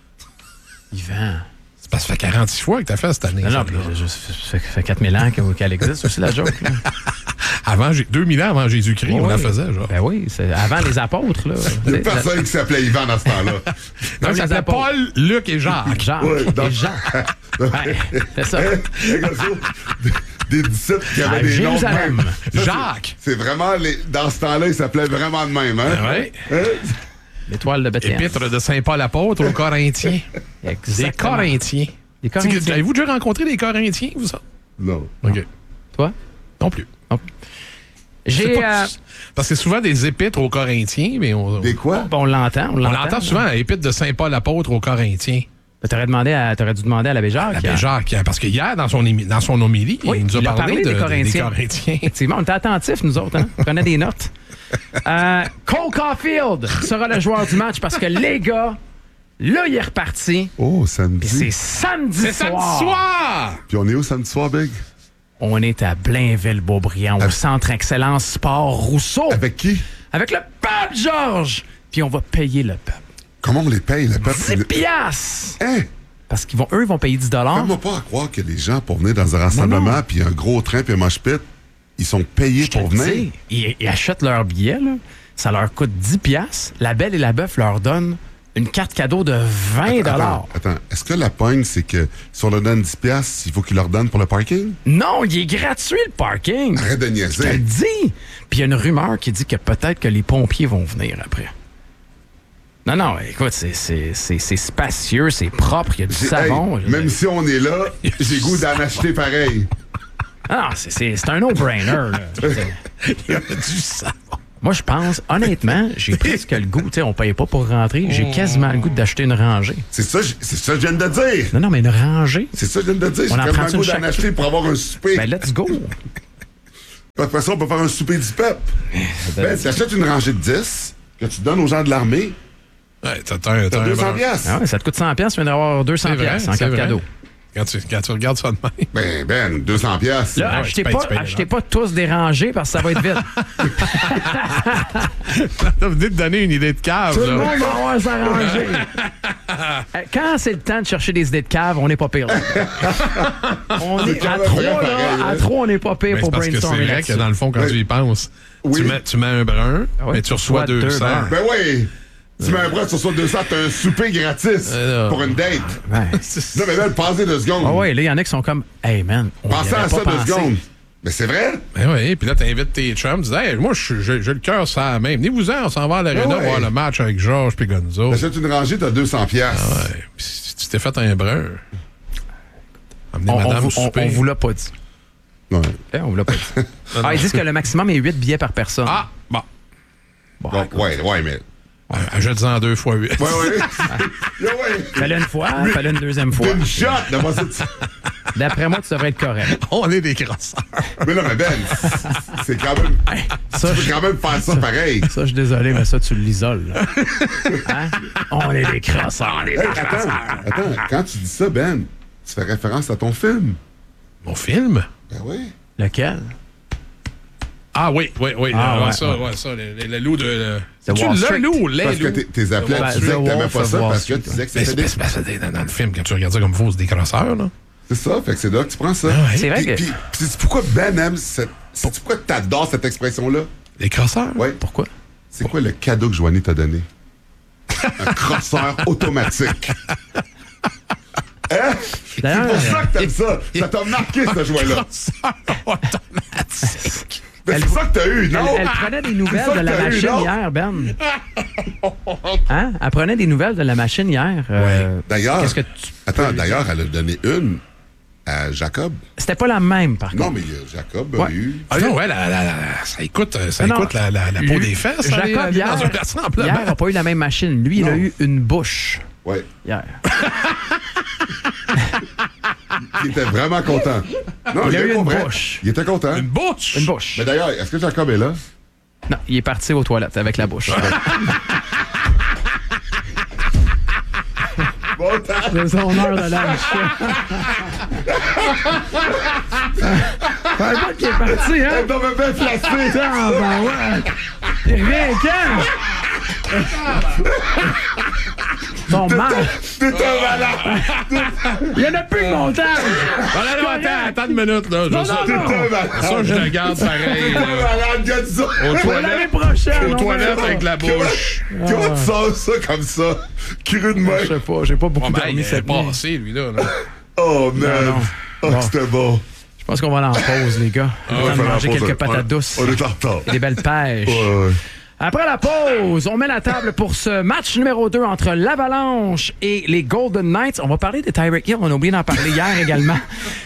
Yvan. C'est parce que ça fait quarante-six fois que t'as fait cette année. Non, non, ça, puis là. je- ça fait, ça fait quatre mille ans qu'elle qu'elle existe aussi, la joke. Là. Avant, j'ai- deux mille ans avant Jésus-Christ, on Ouais. la faisait, genre. Ben oui, c'est avant les apôtres. Là. Il n'y a personne qui s'appelait Yvan dans ce temps-là. Non, Comme ça les s'appelait apôtres. Paul, Luc et Jacques. Jean. Ouais, dans- Et Jean. Ouais, c'est ça. Hey, gars, ça, des dix-sept qui avaient À des noms de Jérusalem. même. Ça, c'est- Jacques. C'est vraiment, les, dans ce temps-là, il s'appelait vraiment de même, hein? Ouais. Hein? L'étoile de Bethléem. Épître de Saint-Paul-Apôtre aux Corinthiens. Des Exactement. Corinthiens. Les Tu sais que- Corinthiens. Avez-vous déjà rencontré des Corinthiens, vous ça? Non. OK. Toi? Non plus. J'ai. C'est pas- euh, Parce que c'est souvent des épîtres aux Corinthiens, mais on, Des quoi? bon, on l'entend. On on l'entend, entend là. souvent épître de Saint-Paul-Apôtre aux Corinthiens. T'aurais, demandé à, t'aurais dû demander à l'abbé Jacques. L'abbé Jacques, parce que hier, dans son, émi- dans son homélie, Oui, il nous a il a parlé, parlé de- des de- Corinthiens. des Corinthiens. Effectivement, on était attentifs, nous autres. Hein? On prenait des notes. Euh, Cole Caulfield sera le joueur du match parce que les gars, là, il est reparti. Oh, Et samedi. c'est samedi C'est soir. samedi soir! Puis on est où samedi soir, Big? On est à Blainville-Beaubriand, au Avec- Centre Excellence Sport Rousseau. Avec qui? Avec le peuple, Georges. Puis on va payer le peuple. Comment on les paye, le peuple? dix piastres. Hein? Parce qu'ils vont, eux, ils vont payer dix dollars. Fais-moi pas à croire que les gens, pour venir dans un rassemblement, puis un gros train, puis un mosh pit, ils sont payés pour venir. Ils, ils achètent leur billet, là. Ça leur coûte dix piastres. La Belle et la Bœuf leur donnent une carte cadeau de vingt dollars. Attends, attends. Est-ce que la pogne, c'est que si on leur donne dix piastres, il faut qu'ils leur donnent pour le parking? Non, il est gratuit, le parking. Arrête de Je te le niaiser. dis. Puis il y a une rumeur qui dit que peut-être que les pompiers vont venir après. Non, non, écoute, c'est, c'est, c'est, c'est spacieux, c'est propre, il y a du J'ai- savon. hey, je- même si on est là, j'ai goût d'en acheter pareil. Ah, non, c'est, c'est, c'est un no-brainer, là. Il y a du savon. Moi, je pense, honnêtement, j'ai presque le goût, tu sais, on paye pas pour rentrer, j'ai quasiment le goût d'acheter une rangée. C'est ça, j- c'est ça que je viens de dire. Non, non, mais une rangée? C'est ça que je viens de dire. J'ai On en tellement prend le goût une d'en chaque- acheter pour avoir un souper. Ben, let's go! Puis après ça, on peut faire un souper du peuple. Ben, tu achètes une rangée de dix que tu donnes aux gens de l'armée. Ouais, t'as, t'as, T'as t'as un deux cents bras. piastres. Ah ouais, ça te coûte cent piastres, tu viens d'avoir deux cents C'est vrai, piastres en c'est carte vrai. cadeau. Quand tu, quand tu regardes ça de même. Ben, Ben, deux cents piastres. Là, Ah ouais, achetez, tu payes- pas, tu payes achetez les pas tous des rangées parce que ça va être vite. Là, vous venez de donner une idée de cave. Tout le là. monde va avoir sa rangée. Euh, Quand c'est le temps de chercher des idées de cave, on n'est pas pire. là. On est quand à même trois, vrai là, pareil, à hein. trois, on n'est pas pire Mais pour c'est parce que c'est brainstormer vrai là-dessus. que dans le fond, quand Oui. tu y penses, Oui. tu, mets, tu mets un brun, Ah ouais, mais tu reçois deux deux cents. bruns. Ben oui! Tu mets un bras, tu reçois deux cents, t'as un souper gratis Euh, non. pour une date. Ouais. Non, mais là, passez deux secondes. Ah ouais, là, il y en a qui sont comme, hey man, on y Pensez avait à pas ça deux pensé. secondes. Mais c'est vrai? Ben oui, puis là, t'invites tes chums, tu dis, hey, moi, je- j'ai j'ai le cœur ça même. Venez-vous-en, on s'en va à l'aréna Ben ouais. voir le match avec Georges puis Gonzo. T'achètes une rangée, t'as deux cents piastres. Ouais, puis si tu t'es fait un brun. Amenez On, on, madame vous, au on, souper. on vous l'a pas dit. Ouais. Eh, on vous l'a pas dit. Ah, ils disent que le maximum est huit billets par personne. Ah, bon. Bon, Bon, ouais, ouais, mais. Euh, Achète-en deux fois huit. Ouais, ouais. ouais, ouais. fallait une fois, fallait une deuxième fois. Une shot! D'abord, ça, tu- D'après moi, tu devrais être correct. On est des crosseurs. Mais non, mais Ben, c'est quand même. Ça, Tu peux je, quand même faire ça pareil. ça, je suis désolé, mais ça, tu l'isoles. là. Hein? On est des crosseurs. On est des Hey, attends, attends, quand tu dis ça, Ben, tu fais référence à ton film. Mon film? Ben oui. Lequel? Ah oui, oui, oui. Ah, là, ouais, ça, ouais. ouais, ça, le, le- le loup de... Le... The C'est-tu Wall le Street. loup ou les Parce que loups? t'es- tes appelais, Ouais, tu disais The que t'aimais Wolf pas of ça Wall parce que Street. tu disais que Mais c'était c'est des... c'est parce que dans, dans le film, quand tu regardes ça comme faux, c'est des crosseurs, là. C'est ça, fait que c'est là que tu prends ça. Ah ouais. C'est vrai puis, que... Puis, puis c'est pourquoi Ben aime cette... C'est pourquoi t'adores cette expression-là? Les crosseurs? Oui. Pourquoi? C'est quoi le cadeau que Joanie t'a donné? Un crosseur automatique. Hein? C'est pour ça que t'aimes ça. Ça t'a marqué, ce jouet-là. Crosseur automatique. Mais c'est ça que t'as eu, non? Elle, elle prenait des nouvelles de la machine eu, hier, Ben. Hein? Elle prenait des nouvelles de la machine hier. Euh, ouais. D'ailleurs, qu'est-ce que tu... attends, d'ailleurs, elle a donné une à Jacob. C'était pas la même, par contre. Non, mais euh, Jacob ouais. a eu... Ah non, ouais, la, la, la, ça écoute, ça non, écoute la, la, la peau lui, des fesses. Jacob, aller, hier, dans hier n'a pas eu la même machine. Lui, non. il a eu une bouche. Oui. Hier. Il était vraiment content. Non, il, il a eu une vrai. bouche. Il était content. Une bouche? Une bouche. Mais d'ailleurs, est-ce que Jacob est là? Non, il est parti aux toilettes avec la bouche. Bon temps. C'est son heure de lunch. Parle pas qu'il est parti, hein? Elle t'avait bien placé. Ah, ben ouais. Il revient quand? Ton mal. T'es un malade. Il y en a plus de montage. Voilà, non, attends, attends une minute, là. Non, ça, non, non. ça, je le garde pareil. T'es un malade, gars, dis ça. Aux toilettes. L'année prochaine. Aux toilettes avec la bouche. Comment tu sors ça comme ça? Cru de main. Je sais pas, j'ai pas beaucoup oh, dormi cette nuit. Il est passé, lui, là. là. Oh, man. Non, non. Oh, bon. c'était bon. Je pense qu'on va aller en pause, les gars. On va ouais, manger quelques pause, patates on, douces. On est en retard. Et des belles pêches. Ouais, ouais. Après la pause, on met la table pour ce match numéro deux entre l'Avalanche et les Golden Knights. On va parler de Tyreek Hill. On a oublié d'en parler hier également.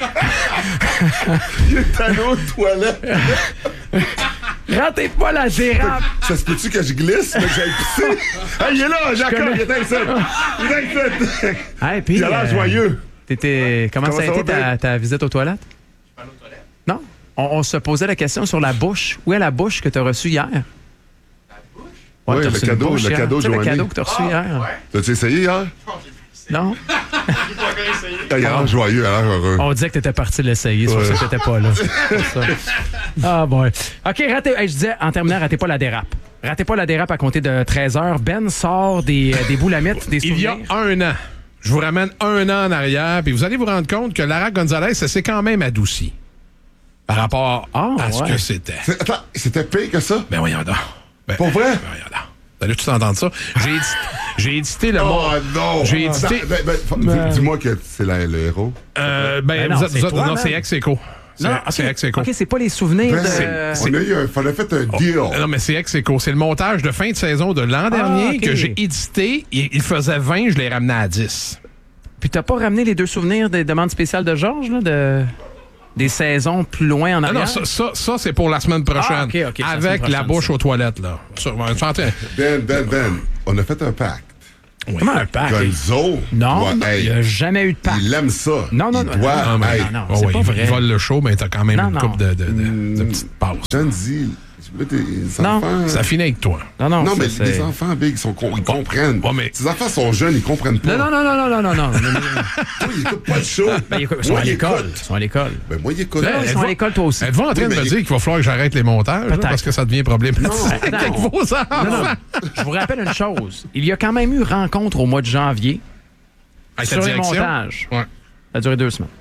Il est allé aux toilettes. Ratez pas la dérape. Ça se peut-tu que je glisse, mais que j'aille pisser? Ah, il est là, Jacob, il est ici. Il est ici. Hey, puis, il a l'air euh, joyeux. T'étais... Comment, Comment ça a été ta, ta visite aux toilettes? Je parle aux toilettes. Non? On, on se posait la question sur la bouche. Où est la bouche que tu as reçue hier? Ouais, ouais, le cadeau, le hier. cadeau, le cadeau que tu as reçu ah, hier. Ouais. T'as-tu essayé hier? Non? Il a l'air joyeux, il a l'air heureux. On disait que tu étais parti l'essayer, c'est ouais. pour ça que t'étais pas là. Ah, bon. OK, ratez, hey, je disais, en terminant, ratez pas la dérape. Ratez pas la dérape à compter de treize heures. Ben sort des, des boulamites, des souvenirs. Il y a un an. Je vous ramène un an en arrière, puis vous allez vous rendre compte que Lara Gonzalez, ça s'est quand même adouci par rapport ah, à ce ouais. que c'était. C'est, attends, c'était pire que ça? Ben voyons donc. Ben, Pour vrai? Ben voyons donc. Vous allez tous entendre ça. J'ai édité, j'ai édité le oh, mot. non! J'ai édité. Ben, ben, ben, dis-moi que c'est la, le héros. Euh, ben, ben non, vous, c'est vous, toi, non, man. c'est ex-écho. C'est, non, c'est okay. ex-écho. OK, c'est pas les souvenirs Ben, de... c'est, on a eu un, on a fait un deal. Oh, non, mais c'est ex-écho. C'est le montage de fin de saison de l'an ah, dernier okay. que j'ai édité. Il, il faisait vingt, je l'ai ramené à dix. Puis t'as pas ramené les deux souvenirs des demandes spéciales de Georges, là, de... des saisons plus loin en arrière? Ah non, ça, ça, ça c'est pour la semaine prochaine. Ah, okay, okay, avec semaine prochaine, la bouche ça. aux toilettes, là. Ça, Ben, Ben, Ben, on a fait un pacte. Oui. Comment un pacte? Gonzo. Non, doit, hey, il n'y a jamais eu de pacte. Il aime ça. Non, non, il non. Doit, non, hey, non, non, oh, c'est oui, pas il, vrai. il vole le show, mais t'as quand même non, une non. couple de, de, de, mm, de petites pauses. Je te dis, tes non, enfants... Ça finit avec toi. Non, non, non mais c'est... les enfants, Big, ils, sont, ils comprennent. Bon, mais... Tes enfants sont jeunes, ils comprennent pas. Non, non, non, non, non, non, non, non. Toi, ils écoutent pas de show. Ben, ils sont moi, à l'école. Écoute. Ils sont à l'école. Ben, moi, ils écoutent. Là, ils sont à l'école, toi aussi. Êtes-vous en train oui, de me mais... dire qu'il va falloir que j'arrête les montages là, parce que ça devient problématique Non, avec non. vos enfants? Non, non. Je vous rappelle une chose. Il y a quand même eu rencontre au mois de janvier Avec sur ta les direction? montages. Ouais. Ça a duré deux semaines.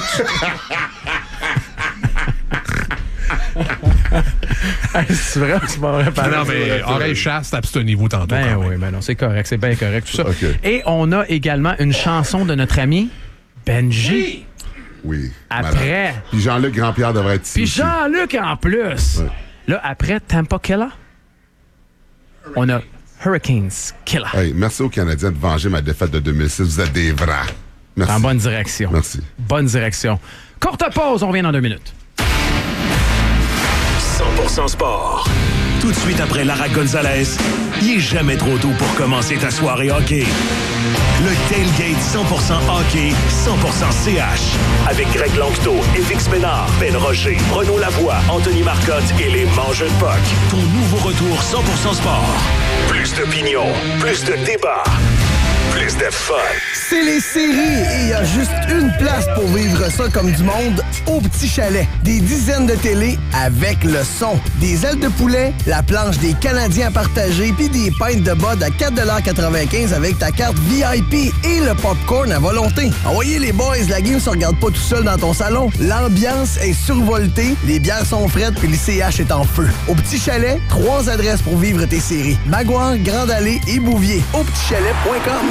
C'est vrai, c'est pas vrai. Ah non, mais oreille chaste, abstenez-vous tantôt. Ben quand oui, même. ben non, c'est correct, c'est bien correct, tout ça. Okay. Et on a également une chanson de notre ami Benji. Oui. Après. Malade. Puis Jean-Luc Grandpierre devrait être ici. Puis aussi. Jean-Luc en plus. Ouais. Là, après Tampa Killer, on a Hurricanes Killer. Hey, merci aux Canadiens de venger ma défaite de deux mille six. Vous êtes des vrais. Merci. En bonne direction. Merci. Bonne direction. Courte pause, on revient dans deux minutes. cent pour cent sport. Tout de suite après Lara Gonzalez, il est jamais trop tôt pour commencer ta soirée hockey. Le Tailgate cent pour cent hockey, cent pour cent C H. Avec Greg Langto, Félix Ménard, Ben Rocher, Renaud Lavoie, Anthony Marcotte et les Mangeux de Puck. Ton nouveau retour cent pour cent sport. Plus d'opinion, plus de débat. plus de fun. C'est les séries et il y a juste une place pour vivre ça comme du monde au Petit Chalet. Des dizaines de télés avec le son. Des ailes de poulet, la planche des Canadiens à partager puis des pintes de bud à quatre dollars quatre-vingt-quinze avec ta carte V I P et le popcorn à volonté. Envoyez les boys, la game se regarde pas tout seul dans ton salon. L'ambiance est survoltée, les bières sont fraîches puis le C H est en feu. Au Petit Chalet, trois adresses pour vivre tes séries. Maguire, Grande Allée et Bouvier. au petit chalet point com.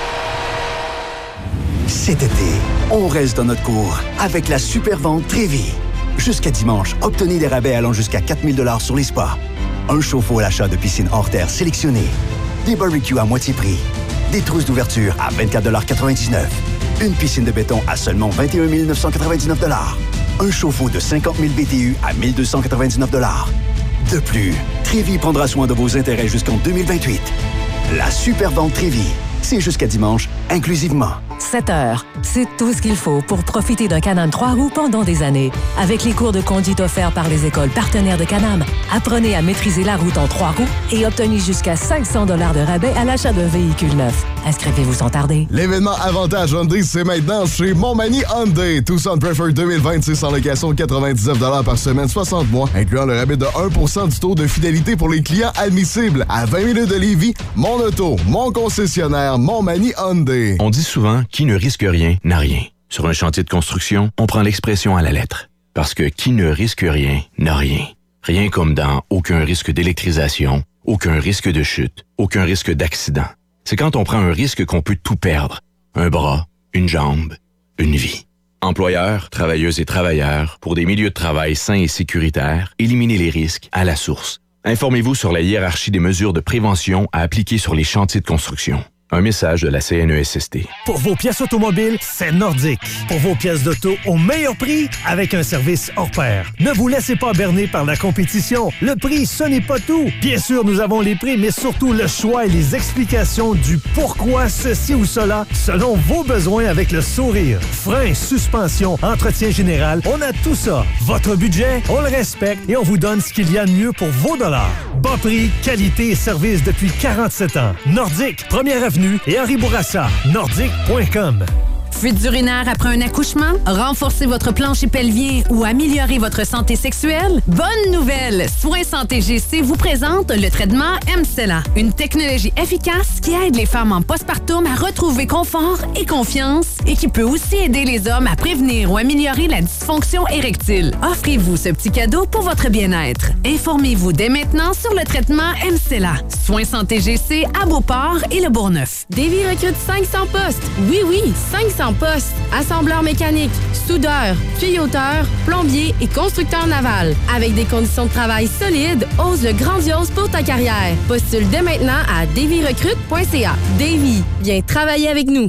Cet été, on reste dans notre cours avec la super vente Trévis. Jusqu'à dimanche, obtenez des rabais allant jusqu'à quatre mille dollars sur les spas. Un chauffe-eau à l'achat de piscine hors terre sélectionnée. Des barbecues à moitié prix. Des trousses d'ouverture à vingt-quatre dollars quatre-vingt-dix-neuf. Une piscine de béton à seulement vingt et un mille neuf cent quatre-vingt-dix-neuf dollars. Un chauffe-eau de cinquante mille B T U à mille deux cent quatre-vingt-dix-neuf dollars. De plus, Trévis prendra soin de vos intérêts jusqu'en deux mille vingt-huit. La super vente Trévis, c'est jusqu'à dimanche, inclusivement. sept heures, c'est tout ce qu'il faut pour profiter d'un Can-Am trois roues pendant des années. Avec les cours de conduite offerts par les écoles partenaires de Can-Am, apprenez à maîtriser la route en trois roues et obtenez jusqu'à cinq cents dollars de rabais à l'achat d'un véhicule neuf. Inscrivez-vous sans tarder. L'événement Avantage Hyundai, c'est maintenant chez Montmagny Hyundai. Tucson Preferred deux mille vingt-six en location de quatre-vingt-dix-neuf dollars par semaine, soixante mois, incluant le rabais de un pour cent du taux de fidélité pour les clients admissibles. À vingt minutes de Lévis, mon auto, mon concessionnaire, Montmagny Hyundai. On dit souvent, qui ne risque rien n'a rien. Sur un chantier de construction, on prend l'expression à la lettre. Parce que qui ne risque rien n'a rien. Rien comme dans aucun risque d'électrisation, aucun risque de chute, aucun risque d'accident. C'est quand on prend un risque qu'on peut tout perdre. Un bras, une jambe, une vie. Employeurs, travailleuses et travailleurs, pour des milieux de travail sains et sécuritaires, éliminez les risques à la source. Informez-vous sur la hiérarchie des mesures de prévention à appliquer sur les chantiers de construction. Un message de la C N E S S T. Pour vos pièces automobiles, c'est Nordic. Pour vos pièces d'auto au meilleur prix, avec un service hors pair. Ne vous laissez pas berner par la compétition. Le prix, ce n'est pas tout. Bien sûr, nous avons les prix, mais surtout le choix et les explications du pourquoi ceci ou cela, selon vos besoins avec le sourire. Frein, suspension, entretien général, on a tout ça. Votre budget, on le respecte et on vous donne ce qu'il y a de mieux pour vos dollars. Bas prix, qualité et service depuis quarante-sept ans. Nordic, première avenue et Henri Bourassa, nordic point com. Fuite urinaire après un accouchement? Renforcer votre plancher pelvien ou améliorer votre santé sexuelle? Bonne nouvelle! Soins Santé G C vous présente le traitement M-Cella, une technologie efficace qui aide les femmes en postpartum à retrouver confort et confiance et qui peut aussi aider les hommes à prévenir ou améliorer la dysfonction érectile. Offrez-vous ce petit cadeau pour votre bien-être. Informez-vous dès maintenant sur le traitement M-Cella. Soins Santé G C à Beauport et Le Bourgneuf. Davy recrute cinq cents postes. Oui, oui, cinq cents postes. Assembleur mécanique, soudeur, tuyauteur, plombier et constructeur naval. Avec des conditions de travail solides, ose le grandiose pour ta carrière. Postule dès maintenant à davy recrute point c a. Davy, viens travailler avec nous.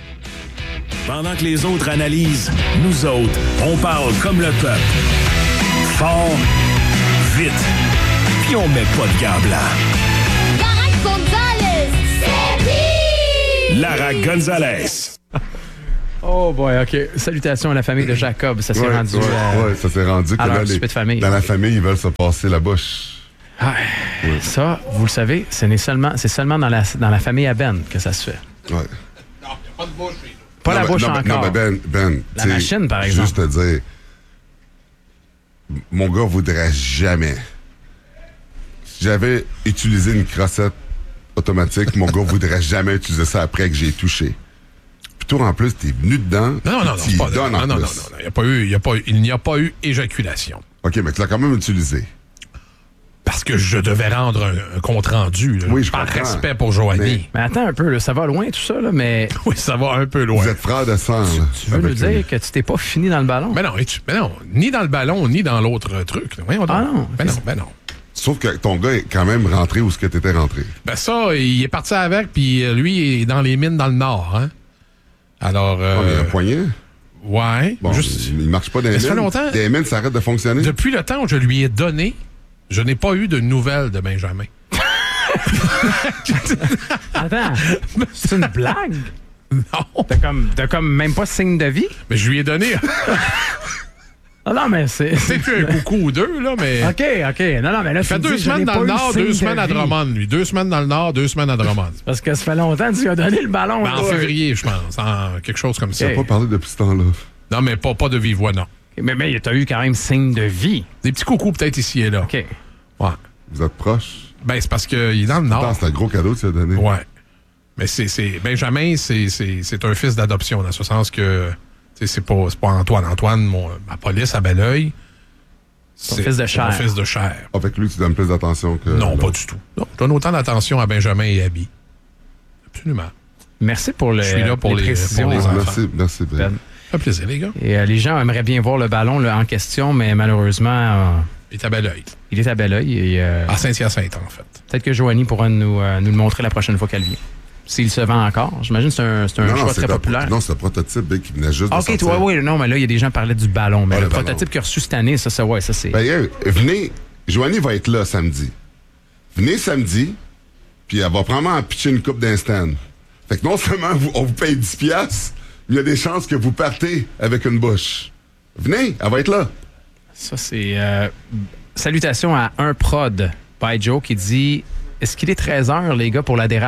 Pendant que les autres analysent, nous autres, on parle comme le peuple. Fort, vite, puis on met pas de gants blancs. Lara Gonzalez, c'est qui? Lara Gonzalez. Oh boy, OK. Salutations à la famille de Jacob. Ça s'est ouais, rendu... Ouais, euh, ouais, ça s'est rendu que là, les, de famille. dans la famille, ils veulent se passer la bouche. Ah, oui. Ça, vous le savez, ce n'est seulement, c'est seulement dans la, dans la famille à Ben que ça se fait. Ouais. Non, il n'y a pas de bouche. Pas non, la mais, bouche non, encore. Non, mais Ben, Ben... La machine, par exemple. Juste te dire, mon gars voudrait jamais... Si j'avais utilisé une crossette automatique, mon gars voudrait jamais utiliser ça après que j'ai touché. Toi, en plus, t'es venu dedans. Non, non, non, c'est pas, non, non, non, non, non, il n'y a pas eu, il y a pas, il n'y a pas eu éjaculation. OK, mais tu l'as quand même utilisé. Parce que je devais rendre un, un compte-rendu, là, oui, je par comprends. respect pour Joanie. Mais, mais attends un peu, là, ça va loin tout ça, là, mais... Oui, ça va un peu loin. Vous êtes frère de sang, là. Tu veux nous dire lui. que tu t'es pas fini dans le ballon? Mais non, mais non, ni dans le ballon, ni dans l'autre truc. Voyons ah non? Ben non, ben non. Sauf que ton gars est quand même rentré où ce que t'étais rentré. Ben ça, il est parti avec, puis lui, il est dans les mines dans le nord, hein. Alors. Euh, oh, il y a un poignet? Ouais. Bon, juste... il, il marche pas dans les mines. Ça fait longtemps. Les mines s'arrêtent de fonctionner. Depuis le temps où je lui ai donné, je n'ai pas eu de nouvelles de Benjamin. Attends, c'est une blague? Non. T'as comme, t'as comme même pas signe de vie? Mais je lui ai donné. Ah non, mais c'est... C'est plus un coucou ou deux, là, mais... OK, OK. Non, non, mais là, il fait deux dis, semaines dans le Nord, deux semaines à Drummond, lui. Deux semaines dans le Nord, deux semaines à Drummond. Parce que ça fait longtemps que tu lui as donné le ballon. Ben, en février, je pense. En quelque chose comme ça. Tu n'as pas parlé depuis ce temps-là. Non, mais pas, pas de vive voix, non. Mais, mais tu as eu quand même signe de vie. Des petits coucous peut-être ici et là. OK. Ouais. Vous êtes proches? Ben, c'est parce qu'il est dans le Nord. Attends, c'est un gros cadeau que tu as donné. Ouais. Mais c'est, c'est Benjamin, c'est, c'est, c'est un fils d'adoption, dans ce sens que c'est pas, c'est pas Antoine. Antoine, mon, ma police à Belleuil, c'est fils de chair. mon fils de chair. Avec lui, tu donnes plus d'attention que... Non, pas du tout. Non, je donne autant d'attention à Benjamin et Abby. Absolument. Merci pour le. Je suis là pour les, précisions. pour les enfants. Merci, merci Ben. Ça fait plaisir, les gars. Et euh, les gens aimeraient bien voir le ballon là, en question, mais malheureusement... Euh, il est à Belleuil. Il est à Belleuil. Et, euh, à Saint-Hyacinthe, en fait. Peut-être que Joanie pourra nous, euh, nous le montrer la prochaine fois qu'elle vient. S'il se vend encore. J'imagine que c'est un, c'est un non, choix non, très c'est populaire. Un, non, c'est un prototype ben, qui venait juste de OK, sortir. toi, oui, non, mais là, il y a des gens qui parlaient du ballon. Mais ah, le, le prototype ballon. qu'il a reçu cette année, ça, ça, ouais, ça, c'est... Ben, yeah, venez, Joanie va être là samedi. Venez samedi, puis elle va probablement pitcher une coupe d'instant. Fait que non seulement vous, on vous paye dix piastres, mais il y a des chances que vous partez avec une bouche. Venez, elle va être là. Ça, c'est... Euh, salutations à un prod by Joe qui dit « Est-ce qu'il est treize heures, les gars, pour la dérape? »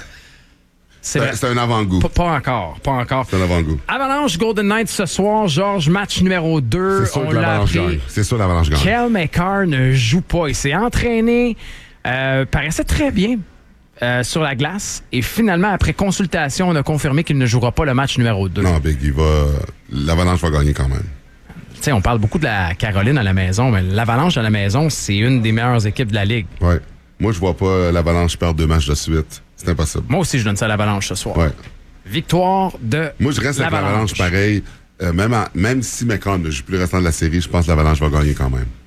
C'est, c'est, c'est un avant-goût. Pas, pas encore, pas encore. C'est un avant-goût. Avalanche Golden Knights ce soir. Georges, match numéro deux. C'est sûr on que l'Avalanche gagne. C'est sûr que l'Avalanche gagne. Kel McCarr ne joue pas. Il s'est entraîné, euh, paraissait très bien euh, sur la glace. Et finalement, après consultation, on a confirmé qu'il ne jouera pas le match numéro deux. Non, Big, il va... l'Avalanche va gagner quand même. Tu sais, on parle beaucoup de la Caroline à la maison, mais l'Avalanche à la maison, c'est une des meilleures équipes de la Ligue. Oui. Moi, je vois pas l'Avalanche perdre deux matchs de suite. C'est impossible. Moi aussi, je donne ça à l'Avalanche ce soir. Ouais. Victoire de Moi, je reste avec l'Avalanche pareil. Euh, même, en, même si McCann ne joue plus le restant de la série, je pense que l'Avalanche va gagner quand même.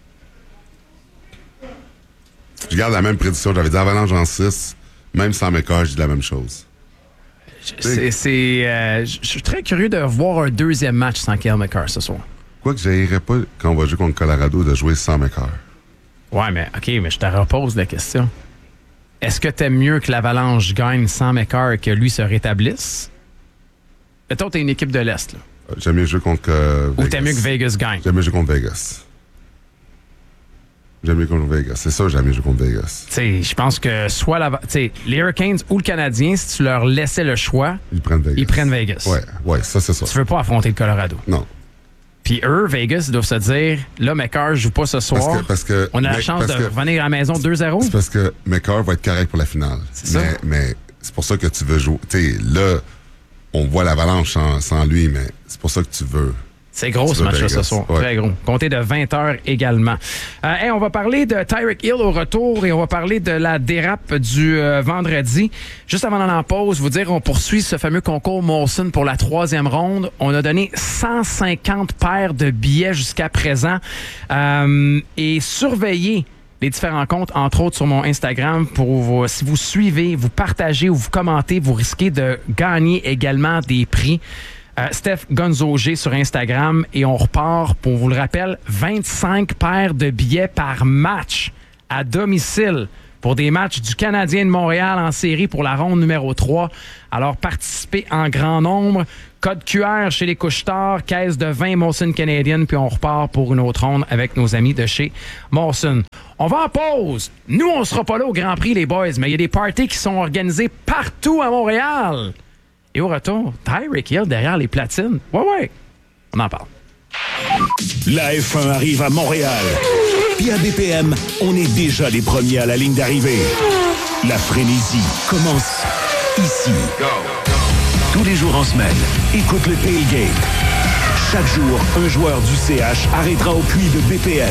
Je garde la même prédiction. J'avais dit Avalanche en six. Même sans McCann, je dis la même chose. C'est, c'est, euh, je suis très curieux de voir un deuxième match sans Kel McCarr ce soir. Quoi que j'aillerais pas, quand on va jouer contre Colorado, de jouer sans McCarr. Ouais, mais OK, mais je te repose la question. Est-ce que t'aimes mieux que l'Avalanche gagne sans McCarr et que lui se rétablisse? Mettons, t'es une équipe de l'Est, là. J'aime mieux jouer contre euh, Vegas. Ou t'aimes mieux que Vegas gagne? J'aime mieux jouer contre Vegas. J'aime mieux contre Vegas. C'est ça, j'aime mieux jouer contre Vegas. Tu sais, je pense que soit la, les Hurricanes ou le Canadien, si tu leur laissais le choix, ils prennent Vegas. Ils prennent Vegas. Ouais, ouais, ça, c'est ça. Tu veux pas affronter le Colorado. Non. Puis eux, Vegas, ils doivent se dire, là, McCarr joue pas ce soir. Parce que, parce que, on a la mais, chance de que, revenir à la maison deux zéro. C'est parce que McCarr va être correct pour la finale. C'est ça. Mais, mais c'est pour ça que tu veux jouer. Tu sais, là, on voit l'Avalanche sans, sans lui, mais c'est pour ça que tu veux. C'est gros ce match-là ce soir. Ouais. Très gros. Comptez de vingt heures également. Euh, hey, on va parler de Tyreek Hill au retour et on va parler de la dérape du euh, vendredi. Juste avant d'en en pause, vous dire, on poursuit ce fameux concours Molson pour la troisième ronde. On a donné cent cinquante paires de billets jusqu'à présent. Euh, et surveillez les différents comptes, entre autres sur mon Instagram, pour vous, si vous suivez, vous partagez ou vous commentez, vous risquez de gagner également des prix. Euh, Steph Gonzogé sur Instagram et on repart, pour vous le rappel, vingt-cinq paires de billets par match à domicile pour des matchs du Canadien de Montréal en série pour la ronde numéro trois. Alors, participez en grand nombre. Code Q R chez les Couche-Tard, caisse de vingt Molson Canadian, puis on repart pour une autre ronde avec nos amis de chez Molson. On va en pause. Nous, on sera pas là au Grand Prix, les boys, mais il y a des parties qui sont organisées partout à Montréal. Et au retour, Tyreek Hill derrière les platines. Ouais, ouais. On en parle. La F un arrive à Montréal. Puis à B P M, on est déjà les premiers à la ligne d'arrivée. La frénésie commence ici. Go, go. Tous les jours en semaine, écoute le Tailgate. Chaque jour, un joueur du C H arrêtera au puits de B P M.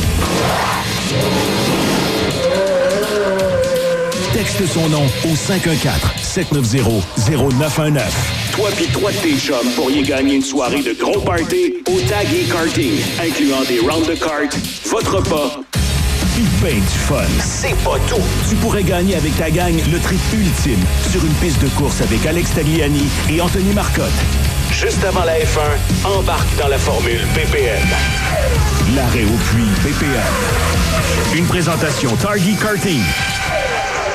Texte son nom au cinq un quatre, sept neuf zéro, zéro neuf un neuf. Toi pis trois de tes chums pourriez gagner une soirée de gros party au Tag et Karting, incluant des rounds de cartes, votre repas, pis ben du fun. C'est pas tout. Tu pourrais gagner avec ta gang le trip ultime sur une piste de course avec Alex Tagliani et Anthony Marcotte. Juste avant la F un, embarque dans la formule B P M. L'arrêt au puits B P M. Une présentation Target Karting.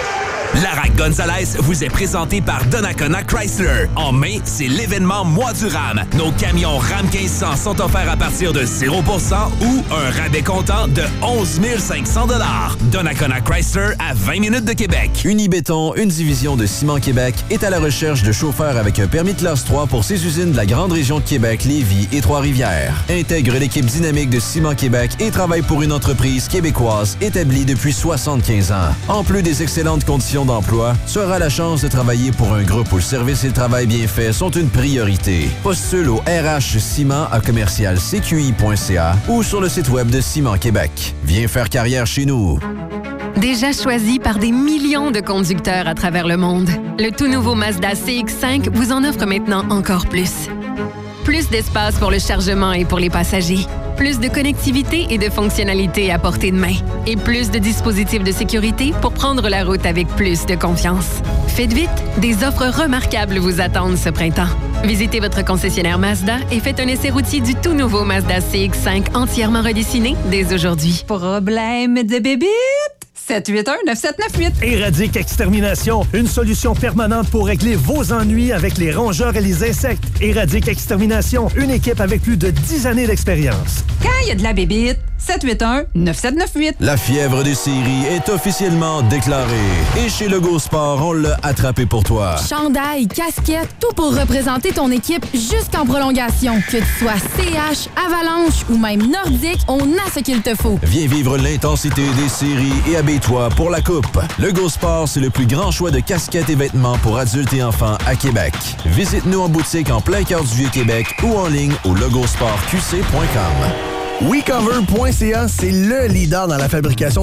Lara Gonzalez vous est présenté par Donnacona Chrysler. En mai, c'est l'événement Mois du RAM. Nos camions RAM quinze cents sont offerts à partir de zéro pour cent ou un rabais comptant de onze mille cinq cents dollars. Donnacona Chrysler à vingt minutes de Québec. Unibéton, une division de Ciment Québec, est à la recherche de chauffeurs avec un permis de classe trois pour ses usines de la grande région de Québec, Lévis et Trois-Rivières. Intègre l'équipe dynamique de Ciment Québec et travaille pour une entreprise québécoise établie depuis soixante-quinze ans. En plus des excellentes conditions d'emploi, tu auras la chance de travailler pour un groupe où le service et le travail bien fait sont une priorité. Postule au R H Ciment à commercial c q i point c a ou sur le site web de Ciment Québec. Viens faire carrière chez nous. Déjà choisi par des millions de conducteurs à travers le monde, le tout nouveau Mazda C X cinq vous en offre maintenant encore plus. Plus d'espace pour le chargement et pour les passagers. Plus de connectivité et de fonctionnalités à portée de main. Et plus de dispositifs de sécurité pour prendre la route avec plus de confiance. Faites vite, des offres remarquables vous attendent ce printemps. Visitez votre concessionnaire Mazda et faites un essai routier du tout nouveau Mazda C X cinq entièrement redessiné dès aujourd'hui. Problème de bébite? sept huit un neuf sept neuf huit. Éradique Extermination, une solution permanente pour régler vos ennuis avec les rongeurs et les insectes. Éradique Extermination, une équipe avec plus de dix années d'expérience. Quand il y a de la bébite, sept huit un neuf sept neuf huit. La fièvre des séries est officiellement déclarée. Et chez Lego Sport, on l'a attrapé pour toi. Chandail, casquette, tout pour représenter ton équipe jusqu'en prolongation. Que tu sois C H, Avalanche ou même Nordique, on a ce qu'il te faut. Viens vivre l'intensité des séries et habille-toi pour la coupe. Lego Sport, c'est le plus grand choix de casquettes et vêtements pour adultes et enfants à Québec. Visite-nous en boutique en plein cœur du Vieux-Québec ou en ligne au logosport q c point com. WeCover point c a, c'est le leader dans la fabrication